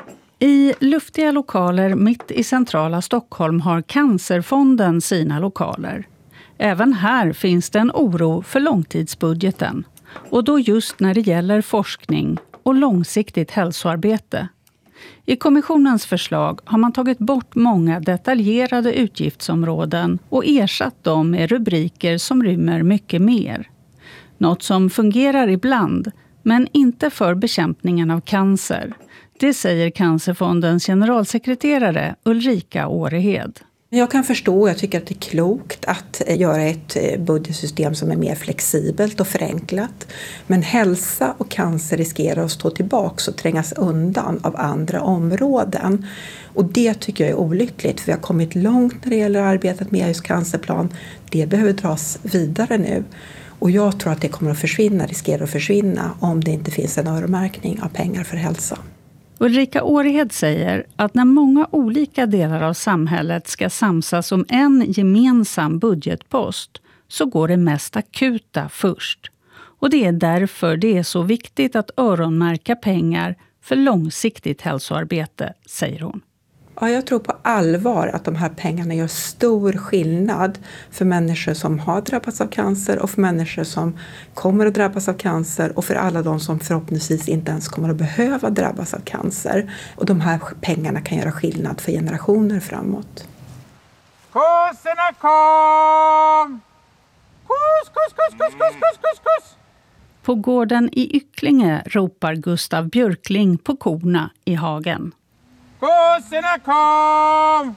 I luftiga lokaler mitt i centrala Stockholm har Cancerfonden sina lokaler. Även här finns det en oro för långtidsbudgeten. Och då just när det gäller forskning och långsiktigt hälsoarbete. I kommissionens förslag har man tagit bort många detaljerade utgiftsområden och ersatt dem med rubriker som rymmer mycket mer. Något som fungerar ibland, men inte för bekämpningen av cancer. Det säger Cancerfondens generalsekreterare Ulrika Årehed. Jag kan förstå, jag tycker att det är klokt att göra ett budgetsystem som är mer flexibelt och förenklat. Men hälsa och cancer riskerar att stå tillbaka och trängas undan av andra områden. Och det tycker jag är olyckligt, för vi har kommit långt när det gäller arbetet med E U:s cancerplan. Det behöver dras vidare nu. Och jag tror att det kommer att försvinna, riskerar att försvinna, om det inte finns en öronmärkning av pengar för hälsa. Ulrika Årehed säger att när många olika delar av samhället ska samsas om en gemensam budgetpost så går det mest akuta först. Och det är därför det är så viktigt att öronmärka pengar för långsiktigt hälsoarbete, säger hon. Ja, jag tror på allvar att de här pengarna gör stor skillnad för människor som har drabbats av cancer och för människor som kommer att drabbas av cancer och för alla de som förhoppningsvis inte ens kommer att behöva drabbas av cancer. Och de här pengarna kan göra skillnad för generationer framåt. Kossorna kom! Kos, kos, kos, kos, kos, kos, kos, kos! På gården i Ycklinge ropar Gustav Björkling på korna i hagen. Kossorna kom!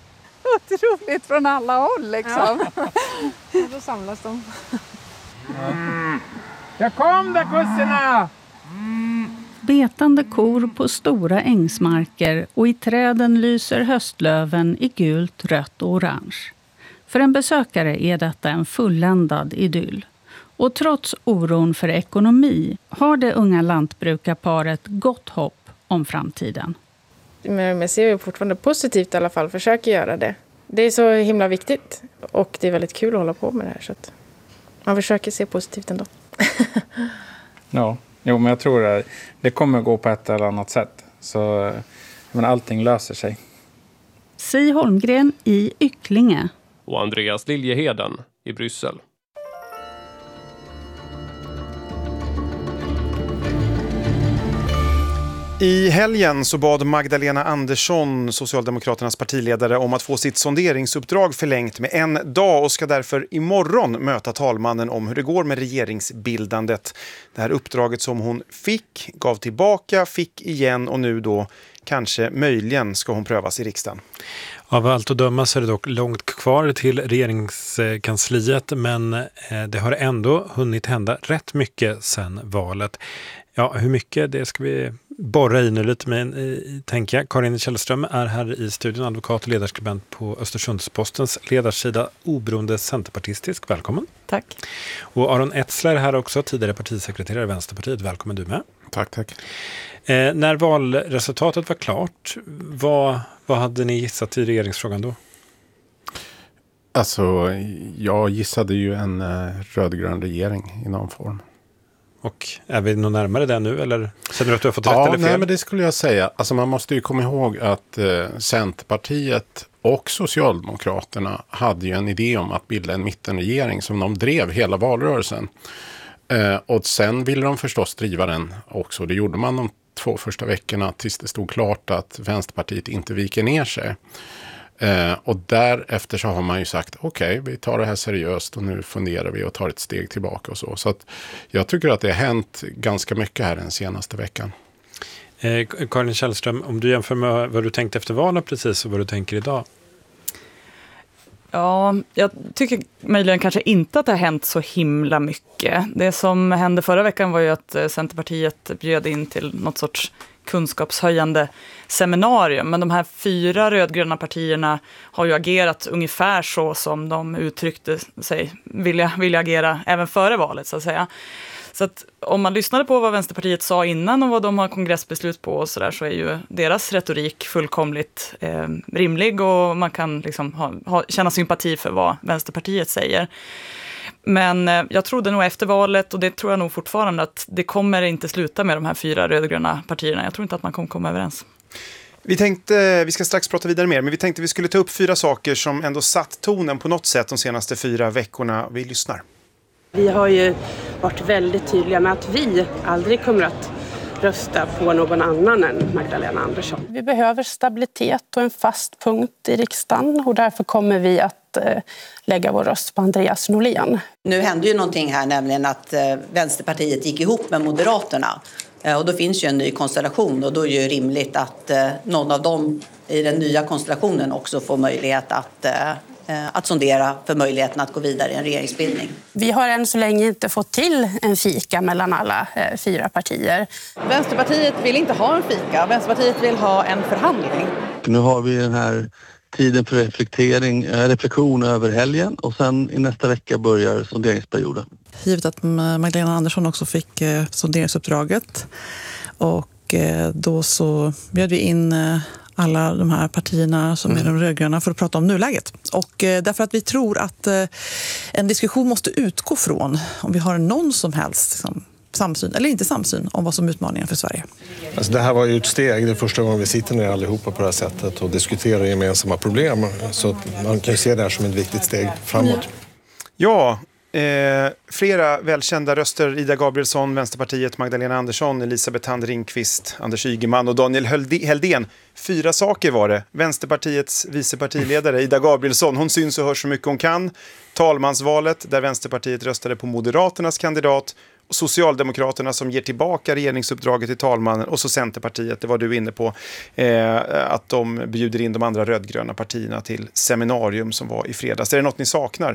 Otroligt från alla håll liksom. Ja. Då samlas de. Mm. Jag kom där kossorna! Mm. Betande kor på stora ängsmarker och i träden lyser höstlöven i gult, rött och orange. För en besökare är detta en fulländad idyll. Och trots oron för ekonomi har det unga lantbrukarparet gott hopp om framtiden. Men jag ser ju fortfarande positivt i alla fall, försöker göra det. Det är så himla viktigt och det är väldigt kul att hålla på med det här. Så att man försöker se positivt ändå. Ja, jo, men jag tror att det kommer gå på ett eller annat sätt. Så men allting löser sig. Si Holmgren i Ycklinge. Och Andreas Liljeheden i Bryssel. I helgen så bad Magdalena Andersson, Socialdemokraternas partiledare, om att få sitt sonderingsuppdrag förlängt med en dag och ska därför imorgon möta talmannen om hur det går med regeringsbildandet. Det här uppdraget som hon fick, gav tillbaka, fick igen och nu då kanske möjligen ska hon prövas i riksdagen. Av allt att döma så är det dock långt kvar till regeringskansliet, men det har ändå hunnit hända rätt mycket sedan valet. Ja, hur mycket, det ska vi borra i nu lite med, tänker jag. Karin Källström är här i studion, advokat och ledarskribent på Östersundspostens ledarsida, oberoende centerpartistisk. Välkommen. Tack. Och Aron Etzler här också, tidigare partisekreterare i Vänsterpartiet. Välkommen du med. Tack, tack. Eh, när valresultatet var klart, vad, vad hade ni gissat i regeringsfrågan då? Alltså, jag gissade ju en uh, rödgrön regering i någon form. Och är vi nog närmare det nu, eller känner du att du har fått rätt ja, eller fel? Nej, men det skulle jag säga. Alltså man måste ju komma ihåg att eh, Centerpartiet och Socialdemokraterna hade ju en idé om att bilda en mittenregering som de drev hela valrörelsen. Eh, och sen ville de förstås driva den också. Det gjorde man de två första veckorna tills det stod klart att Vänsterpartiet inte viker ner sig. Eh, och därefter så har man ju sagt okej, okay, vi tar det här seriöst och nu funderar vi och tar ett steg tillbaka och så. Så att jag tycker att det har hänt ganska mycket här den senaste veckan. Eh, Karin Källström, om du jämför med vad du tänkte efter valet precis och vad du tänker idag? Ja, jag tycker möjligen kanske inte att det har hänt så himla mycket. Det som hände förra veckan var ju att Centerpartiet bjöd in till något sorts kunskapshöjande seminarium. Men de här fyra rödgröna partierna har ju agerat ungefär så som de uttryckte sig vilja, vilja agera även före valet, så att säga. Så att om man lyssnade på vad Vänsterpartiet sa innan och vad de har kongressbeslut på och så där, så är ju deras retorik fullkomligt eh, rimlig och man kan liksom ha, ha, känna sympati för vad Vänsterpartiet säger. Men eh, jag trodde nog efter valet, och det tror jag nog fortfarande, att det kommer inte sluta med de här fyra rödgröna partierna. Jag tror inte att man kommer komma överens. Vi tänkte, vi ska strax prata vidare mer, men vi tänkte vi skulle ta upp fyra saker som ändå satt tonen på något sätt de senaste fyra veckorna. Vi lyssnar. Vi har ju varit väldigt tydliga med att vi aldrig kommer att rösta på någon annan än Magdalena Andersson. Vi behöver stabilitet och en fast punkt i riksdagen och därför kommer vi att eh, lägga vår röst på Andreas Norlén. Nu hände ju någonting här, nämligen att eh, Vänsterpartiet gick ihop med Moderaterna. Eh, och då finns ju en ny konstellation och då är det ju rimligt att eh, någon av dem i den nya konstellationen också får möjlighet att eh, att sondera för möjligheten att gå vidare i en regeringsbildning. Vi har än så länge inte fått till en fika mellan alla eh, fyra partier. Vänsterpartiet vill inte ha en fika. Vänsterpartiet vill ha en förhandling. Nu har vi den här tiden för reflektering, reflektion över helgen och sen i nästa vecka börjar sonderingsperioden. Givet att Magdalena Andersson också fick eh, sonderingsuppdraget och eh, då så bjöd vi in eh, alla de här partierna som är de rödgröna för att prata om nuläget. Och eh, därför att vi tror att eh, en diskussion måste utgå från om vi har någon som helst liksom, samsyn, eller inte samsyn, om vad som är utmaningen för Sverige. Alltså det här var ju ett steg, det är första gången vi sitter ner allihopa på det här sättet och diskuterar gemensamma problem. Så man kan ju se det här som ett viktigt steg framåt. Ja, Eh, flera välkända röster, Ida Gabrielsson, Vänsterpartiet, Magdalena Andersson, Elisabeth Hand Ringqvist, Anders Ygeman och Daniel Heldén. Fyra saker var det. Vänsterpartiets vicepartiledare Ida Gabrielsson, hon syns och hörs så mycket hon kan. Talmansvalet där Vänsterpartiet röstade på Moderaternas kandidat. Socialdemokraterna som ger tillbaka regeringsuppdraget till talmannen och så Centerpartiet, det var du inne på, eh, att de bjuder in de andra rödgröna partierna till seminarium som var i fredags. Är det något ni saknar?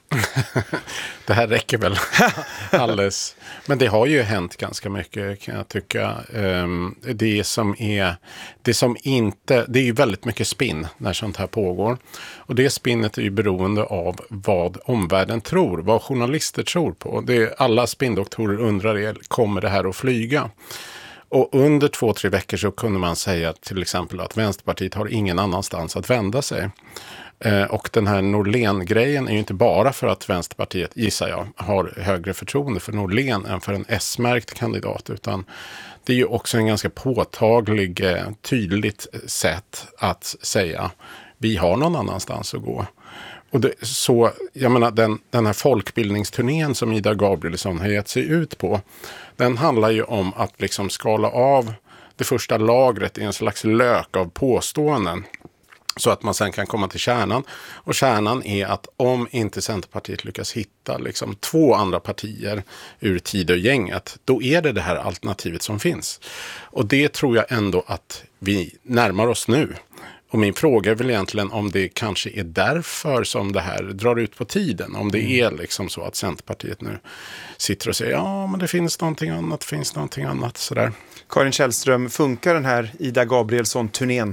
Det här räcker väl alldeles. Men det har ju hänt ganska mycket, kan jag tycka. Det som är, det som inte, det är ju väldigt mycket spinn när sånt här pågår. Och det spinnet är ju beroende av vad omvärlden tror, vad journalister tror på. Det är, alla spinndoktorer undrar är, kommer det här att flyga? Och under två, tre veckor så kunde man säga till exempel att Vänsterpartiet har ingen annanstans att vända sig. Eh, och den här Norlén-grejen är ju inte bara för att Vänsterpartiet, gissar jag, har högre förtroende för Norlén än för en S-märkt kandidat, utan det är ju också en ganska påtaglig, eh, tydligt sätt att säga vi har någon annanstans att gå. Och det, så, jag menar, den, den här folkbildningsturnén som Ida Gabrielsson har gett sig ut på, den handlar ju om att liksom skala av det första lagret i en slags lök av påståenden så att man sen kan komma till kärnan. Och kärnan är att om inte Centerpartiet lyckas hitta liksom två andra partier ur Tidögänget, då är det det här alternativet som finns. Och det tror jag ändå att vi närmar oss nu. Och min fråga är väl egentligen om det kanske är därför som det här drar ut på tiden. Om det är liksom så att Centerpartiet nu sitter och säger ja, men det finns någonting annat, det finns någonting annat sådär. Karin Källström, funkar den här Ida Gabrielsson-turnén?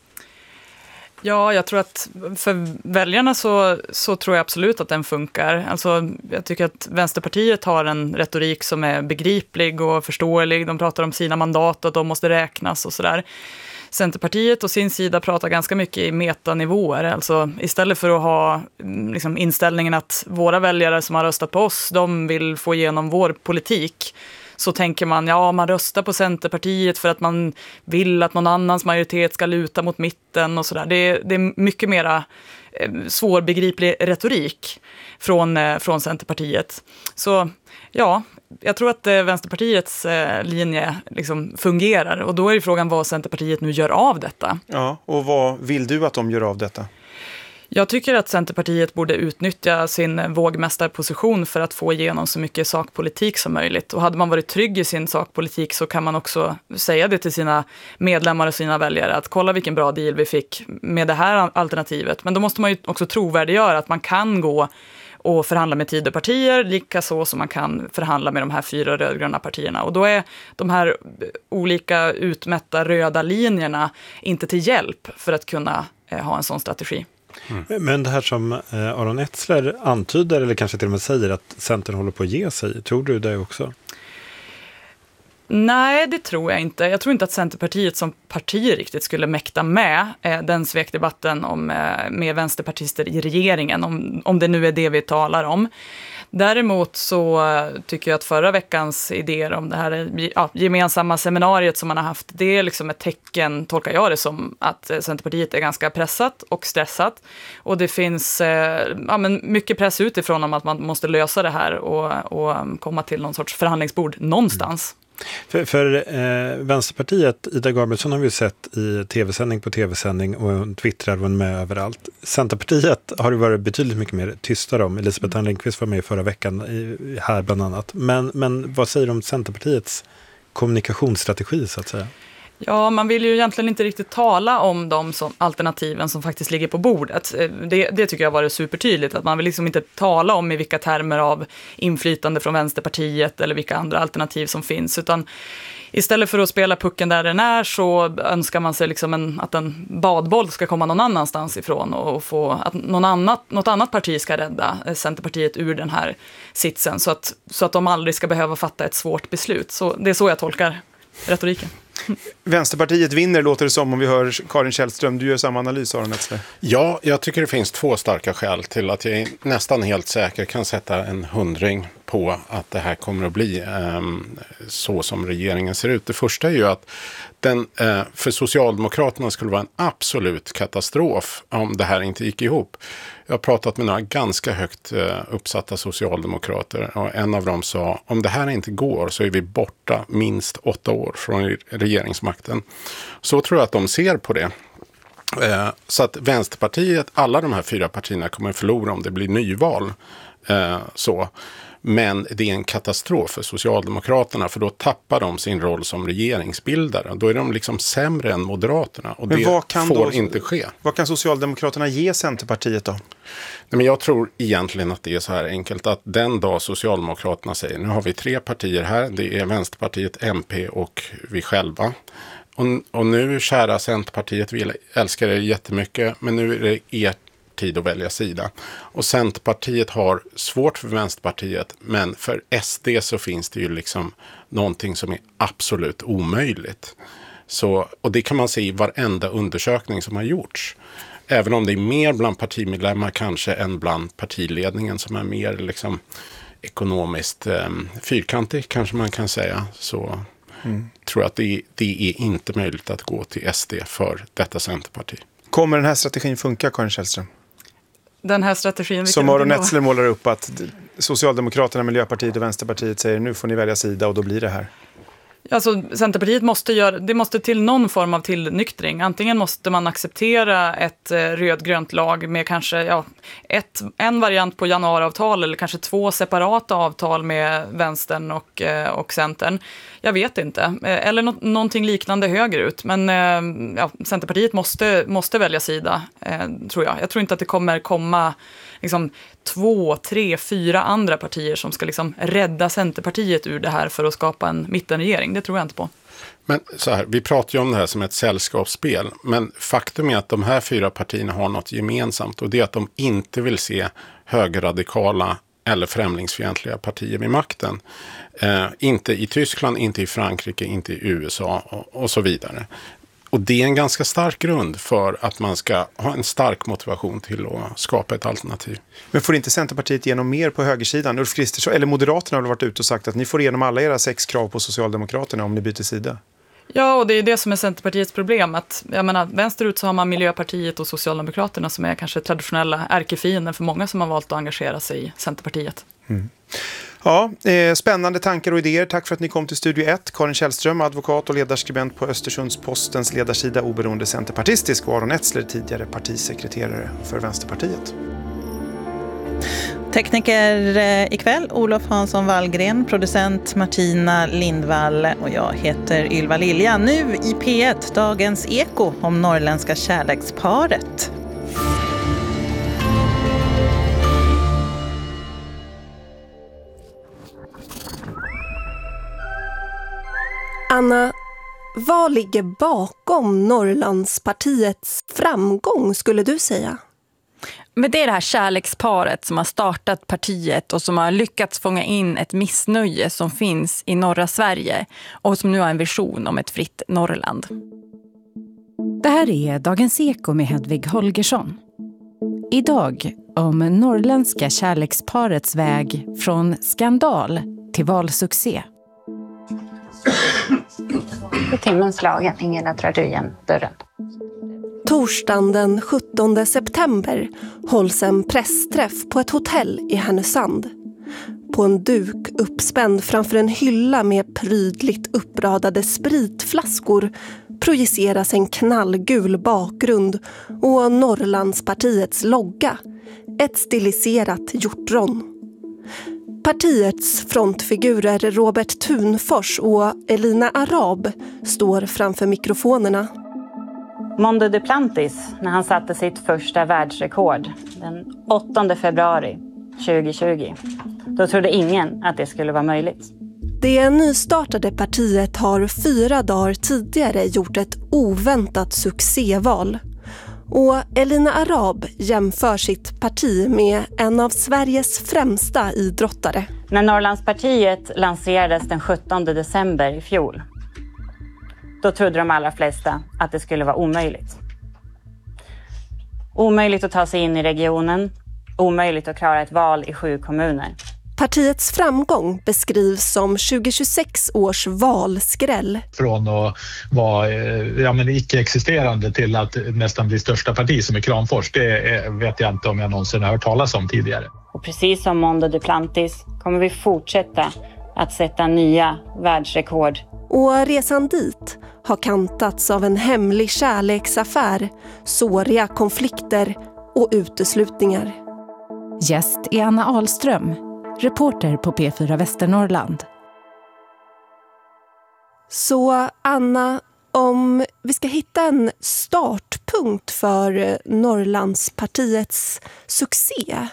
Ja, jag tror att för väljarna så, så tror jag absolut att den funkar. Alltså, jag tycker att Vänsterpartiet har en retorik som är begriplig och förståelig. De pratar om sina mandat och att de måste räknas och sådär. Centerpartiet och sin sida pratar ganska mycket i metanivåer. Alltså istället för att ha liksom, inställningen att våra väljare som har röstat på oss, de vill få igenom vår politik, så tänker man, ja, man röstar på Centerpartiet för att man vill att någon annans majoritet ska luta mot mitten och sådär. Det, det är mycket mera eh, svårbegriplig retorik från, eh, från Centerpartiet. Så ja, jag tror att eh, Vänsterpartiets eh, linje liksom fungerar, och då är ju frågan vad Centerpartiet nu gör av detta. Ja, och vad vill du att de gör av detta? Jag tycker att Centerpartiet borde utnyttja sin vågmästarposition för att få igenom så mycket sakpolitik som möjligt. Och hade man varit trygg i sin sakpolitik så kan man också säga det till sina medlemmar och sina väljare att kolla vilken bra deal vi fick med det här alternativet. Men då måste man ju också trovärdiggöra att man kan gå och förhandla med Tidöpartier, lika så som man kan förhandla med de här fyra rödgröna partierna. Och då är de här olika utmätta röda linjerna inte till hjälp för att kunna eh, ha en sån strategi. Mm. Men det här som eh, Aron Etzler antyder, eller kanske till och med säger, att Centern håller på att ge sig, tror du det också? Nej, det tror jag inte. Jag tror inte att Centerpartiet som parti riktigt skulle mäkta med eh, den svekdebatten om, eh, med vänsterpartister i regeringen, om, om det nu är det vi talar om. Däremot så tycker jag att förra veckans idéer om det här ja, gemensamma seminariet som man har haft, det är liksom ett tecken, tolkar jag det som, att Centerpartiet är ganska pressat och stressat. Och det finns eh, ja, men mycket press utifrån om att man måste lösa det här och, och komma till någon sorts förhandlingsbord någonstans. Mm. För, för eh, Vänsterpartiet, Ida Gabrielsson har vi sett i tv-sändning på tv-sändning och hon twittrar och hon med överallt. Centerpartiet har det varit betydligt mycket mer tystare om. Elisabeth Ann Lindqvist var med förra veckan i, här bland annat. Men, men vad säger du om Centerpartiets kommunikationsstrategi så att säga? Ja, man vill ju egentligen inte riktigt tala om de som, alternativen som faktiskt ligger på bordet. Det, det tycker jag var supertydligt, att man vill liksom inte tala om i vilka termer av inflytande från Vänsterpartiet eller vilka andra alternativ som finns, utan istället för att spela pucken där den är så önskar man sig liksom en, att en badboll ska komma någon annanstans ifrån och få att någon annat, något annat parti ska rädda Centerpartiet ur den här sitsen så att, så att de aldrig ska behöva fatta ett svårt beslut. Så det är så jag tolkar retoriken. Vänsterpartiet vinner, låter det som, om vi hör Karin Källström. Du gör samma analys, Aron Etzler. Ja, jag tycker det finns två starka skäl till att jag nästan helt säker kan sätta en hundring på att det här kommer att bli eh, så som regeringen ser ut. Det första är ju att den, eh, för Socialdemokraterna skulle vara en absolut katastrof om det här inte gick ihop. Jag har pratat med några ganska högt eh, uppsatta socialdemokrater och en av dem sa, om det här inte går så är vi borta minst åtta år från regeringsmakten. Så tror jag att de ser på det. Eh, så att Vänsterpartiet, alla de här fyra partierna kommer förlora om det blir nyval. Eh, så. Men det är en katastrof för Socialdemokraterna, för då tappar de sin roll som regeringsbildare. Då är de liksom sämre än Moderaterna, och men det vad kan får då, inte ske. Vad kan Socialdemokraterna ge Centerpartiet då? Nej, men jag tror egentligen att det är så här enkelt att den dag Socialdemokraterna säger nu har vi tre partier här, det är Vänsterpartiet, M P och vi själva. Och, och nu, kära Centerpartiet, vi älskar er jättemycket, men nu är det er tid att välja sida. Och Centerpartiet har svårt för Vänsterpartiet, men för S D så finns det ju liksom någonting som är absolut omöjligt. Så, och det kan man se i varenda undersökning som har gjorts. Även om det är mer bland partimedlemmar kanske än bland partiledningen som är mer liksom ekonomiskt eh, fyrkantig, kanske man kan säga, så mm. tror jag att det, det är inte möjligt att gå till S D för detta Centerparti. Kommer den här strategin funka, Karin Källström? Den här strategin... Som Aron Etzler målar upp att Socialdemokraterna, Miljöpartiet och Vänsterpartiet säger nu får ni välja sida och då blir det här. Alltså, Centerpartiet måste göra, det måste till någon form av tillnyktring. Antingen måste man acceptera ett eh, rödgrönt lag med kanske ja, ett, en variant på januariavtal eller kanske två separata avtal med vänstern och, eh, och Centern. Jag vet inte. Eh, eller no- någonting liknande högerut. Men eh, ja, Centerpartiet måste, måste välja sida, eh, tror jag. Jag tror inte att det kommer komma liksom, två, tre, fyra andra partier som ska liksom, rädda Centerpartiet ur det här för att skapa en mittenregering. Det tror jag inte på. Men så här, vi pratar ju om det här som ett sällskapsspel, men faktum är att de här fyra partierna har något gemensamt, och det är att de inte vill se högerradikala eller främlingsfientliga partier vid makten. Eh, inte i Tyskland, inte i Frankrike, inte i U S A och, och så vidare. Och det är en ganska stark grund för att man ska ha en stark motivation till att skapa ett alternativ. Men får inte Centerpartiet igenom mer på högersidan? Ulf Kristersson, eller Moderaterna har varit ute och sagt att ni får igenom alla era sex krav på Socialdemokraterna om ni byter sida. Ja, och det är det som är Centerpartiets problem. Att, jag menar, vänsterut så har man Miljöpartiet och Socialdemokraterna som är kanske traditionella ärkefiender för många som har valt att engagera sig i Centerpartiet. Mm. Ja, eh, spännande tankar och idéer. Tack för att ni kom till Studio ett. Karin Källström, advokat och ledarskribent på Östersundspostens ledarsida, oberoende centerpartistisk, och Aron Etzler, tidigare partisekreterare för Vänsterpartiet. Tekniker eh, ikväll, Olof Hansson Wallgren, producent Martina Lindvall och jag heter Ylva Lilja. Nu i P ett, Dagens Eko om norrländska kärleksparet. Anna, vad ligger bakom Norrlandspartiets framgång, skulle du säga? Men det är det här kärleksparet som har startat partiet och som har lyckats fånga in ett missnöje som finns i norra Sverige och som nu har en vision om ett fritt Norrland. Det här är Dagens Eko med Hedvig Holgersson. Idag om norrländska kärleksparets väg från skandal till valsuccé. I timmen slagen, ingen drar du igen dörren. Torsdagen den sjuttonde september hålls en pressträff på ett hotell i Härnösand. På en duk uppspänd framför en hylla med prydligt uppradade spritflaskor projiceras en knallgul bakgrund och Norrlandspartiets logga, ett stiliserat hjortron. Partiets frontfigurer Robert Thunfors och Elina Arab står framför mikrofonerna. Mondo Duplantis, när han satte sitt första världsrekord den åttonde februari tjugohundratjugo, då trodde ingen att det skulle vara möjligt. Det nystartade partiet har fyra dagar tidigare gjort ett oväntat succéval. Och Elina Arab jämför sitt parti med en av Sveriges främsta idrottare. När Norrlandspartiet lanserades den sjuttonde december i fjol, då trodde de allra flesta att det skulle vara omöjligt. Omöjligt att ta sig in i regionen, omöjligt att klara ett val i sju kommuner. Partiets framgång beskrivs som tjugohundratjugosex års valskräll. Från att vara ja, men icke-existerande till att nästan bli största parti som är Kramfors, det vet jag inte om jag någonsin har hört talas om tidigare. Och precis som Mondo Duplantis kommer vi fortsätta att sätta nya världsrekord. Och resan dit har kantats av en hemlig kärleksaffär, såriga konflikter och uteslutningar. Gäst är Anna Ahlström, reporter på P fyra Västernorrland. Så Anna, om vi ska hitta en startpunkt för Norrlandspartiets succé,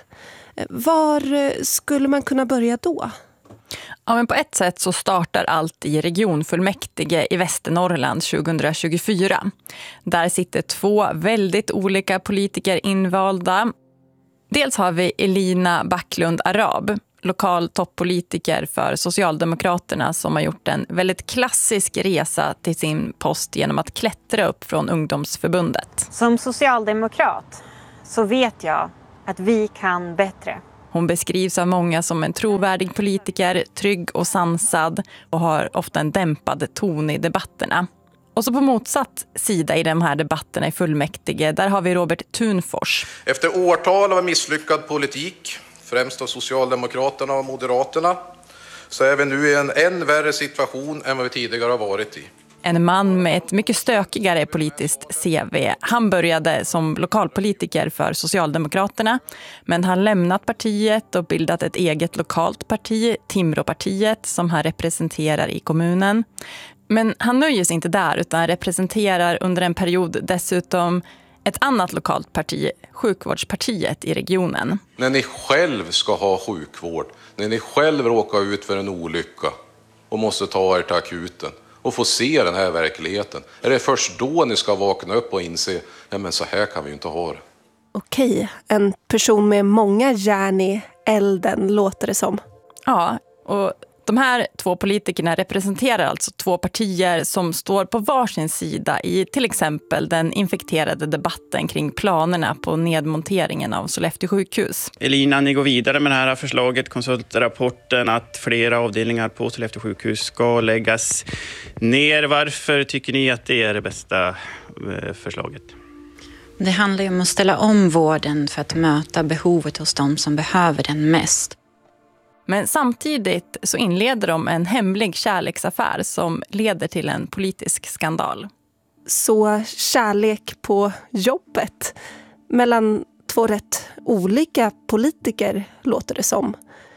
var skulle man kunna börja då? Ja, men på ett sätt så startar allt i regionfullmäktige i Västernorrland tjugohundratjugofyra. Där sitter två väldigt olika politiker invalda. Dels har vi Elina Backlund Arab, lokal toppolitiker för Socialdemokraterna, som har gjort en väldigt klassisk resa till sin post genom att klättra upp från ungdomsförbundet. Som socialdemokrat så vet jag att vi kan bättre. Hon beskrivs av många som en trovärdig politiker, trygg och sansad och har ofta en dämpad ton i debatterna. Och så på motsatt sida i de här debatterna i fullmäktige, där har vi Robert Thunfors. Efter årtal av misslyckad politik, främst av Socialdemokraterna och Moderaterna, så är vi nu i en än värre situation än vad vi tidigare har varit i. En man med ett mycket stökigare politiskt C V. Han började som lokalpolitiker för Socialdemokraterna, men han lämnat partiet och bildat ett eget lokalt parti, Timråpartiet, som han representerar i kommunen. Men han nöjer sig inte där, utan representerar under en period dessutom ett annat lokalt parti, Sjukvårdspartiet i regionen. När ni själv ska ha sjukvård, när ni själv råkar ut för en olycka och måste ta er till akuten och få se den här verkligheten, är det först då ni ska vakna upp och inse, ja men så här kan vi ju inte ha det. Okej, en person med många järn i elden låter det som. Ja, och de här två politikerna representerar alltså två partier som står på varsin sida i till exempel den infekterade debatten kring planerna på nedmonteringen av Sollefteå sjukhus. Elina, ni går vidare med det här förslaget, konsultrapporten, att flera avdelningar på Sollefteå sjukhus ska läggas ner. Varför tycker ni att det är det bästa förslaget? Det handlar ju om att ställa om vården för att möta behovet hos de som behöver den mest. Men samtidigt så inleder de en hemlig kärleksaffär som leder till en politisk skandal. Så kärlek på jobbet mellan två rätt olika politiker låter det som.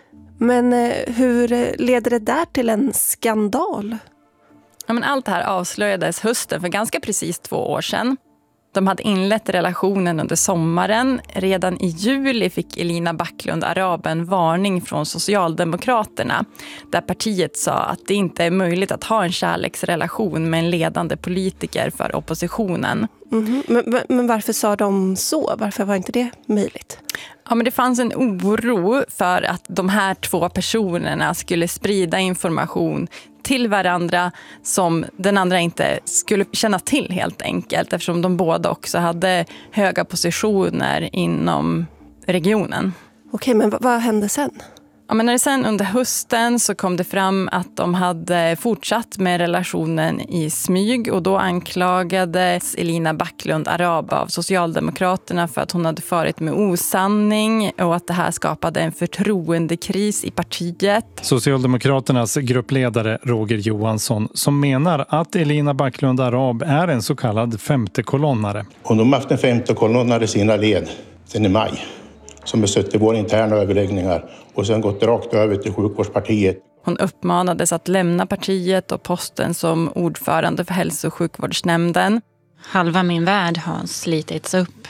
Men hur leder det där till en skandal? Ja, men allt det här avslöjades hösten för ganska precis två år sedan. De hade inlett relationen under sommaren. Redan i juli fick Elina Backlund Arab en varning från Socialdemokraterna, där partiet sa att det inte är möjligt att ha en kärleksrelation med en ledande politiker för oppositionen. Mm-hmm. Men, men varför sa de så? Varför var inte det möjligt? Ja, men det fanns en oro för att de här två personerna skulle sprida information till varandra som den andra inte skulle känna till helt enkelt, eftersom de båda också hade höga positioner inom regionen. Okej, men v- vad hände sen? Ja, men när det sen under hösten så kom det fram att de hade fortsatt med relationen i smyg, och då anklagades Elina Backlund Arab av Socialdemokraterna för att hon hade farit med osanning och att det här skapade en förtroendekris i partiet. Socialdemokraternas gruppledare Roger Johansson, som menar att Elina Backlund Arab är en så kallad femtekolonnare. Och de har haft en femtekolonnare i sina led sedan i maj, som har suttit i våra interna överläggningar och sen gått rakt över till Sjukvårdspartiet. Hon uppmanades att lämna partiet och posten som ordförande för hälso- och sjukvårdsnämnden. Halva min värld har slitits upp.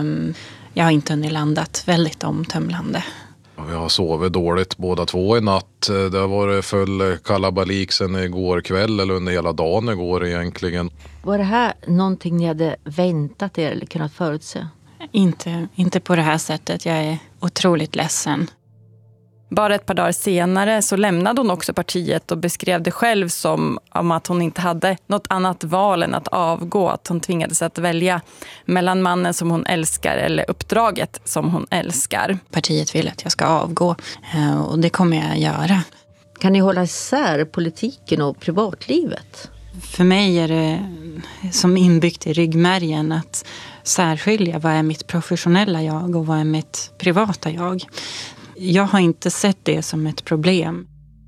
Jag har inte hunnit landat, väldigt omtömlande. Vi har sovit dåligt båda två i natt. Det har varit full kalabalik sen igår kväll eller under hela dagen igår egentligen. Var det här någonting ni hade väntat er eller kunnat förutse? Inte, inte på det här sättet. Jag är otroligt ledsen. Bara ett par dagar senare så lämnade hon också partiet och beskrev det själv som om att hon inte hade något annat val än att avgå. Att hon tvingades att välja mellan mannen som hon älskar eller uppdraget som hon älskar. Partiet vill att jag ska avgå och det kommer jag göra. Kan ni hålla isär politiken och privatlivet? För mig är det som inbyggt i ryggmärgen att särskilja vad är mitt professionella jag och vad är mitt privata jag. Jag har inte sett det som ett problem.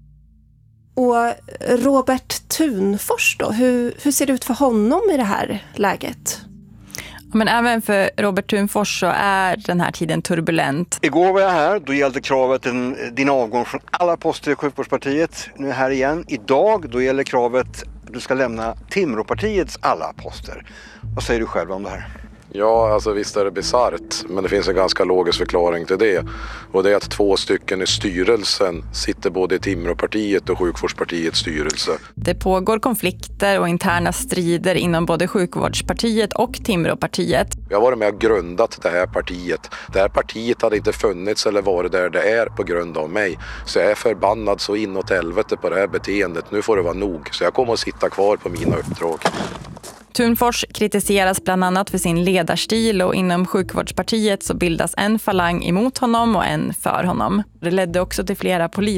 Och Robert Thunfors då, hur, hur ser det ut för honom i det här läget? Men även för Robert Thunfors så är den här tiden turbulent. Igår var jag här, då gällde kravet en, din avgång från alla poster i Sjukvårdspartiet. Nu är jag här igen. Idag då gäller kravet att du ska lämna Timråpartiets alla poster. Vad säger du själv om det här? Ja, alltså visst är det bizarrt, men det finns en ganska logisk förklaring till det. Och det är att två stycken i styrelsen sitter både i Timråpartiet och Sjukvårdspartiets styrelse. Det pågår konflikter och interna strider inom både Sjukvårdspartiet och Timråpartiet. Jag har varit med och grundat det här partiet. Det här partiet hade inte funnits eller varit där det är på grund av mig. Så jag är förbannad så inåt helvete på det här beteendet. Nu får det vara nog. Så jag kommer att sitta kvar på mina uppdrag. Thunfors kritiseras bland annat för sin ledarstil och inom Sjukvårdspartiet så bildas en falang emot honom och en för honom. Det ledde också till flera polis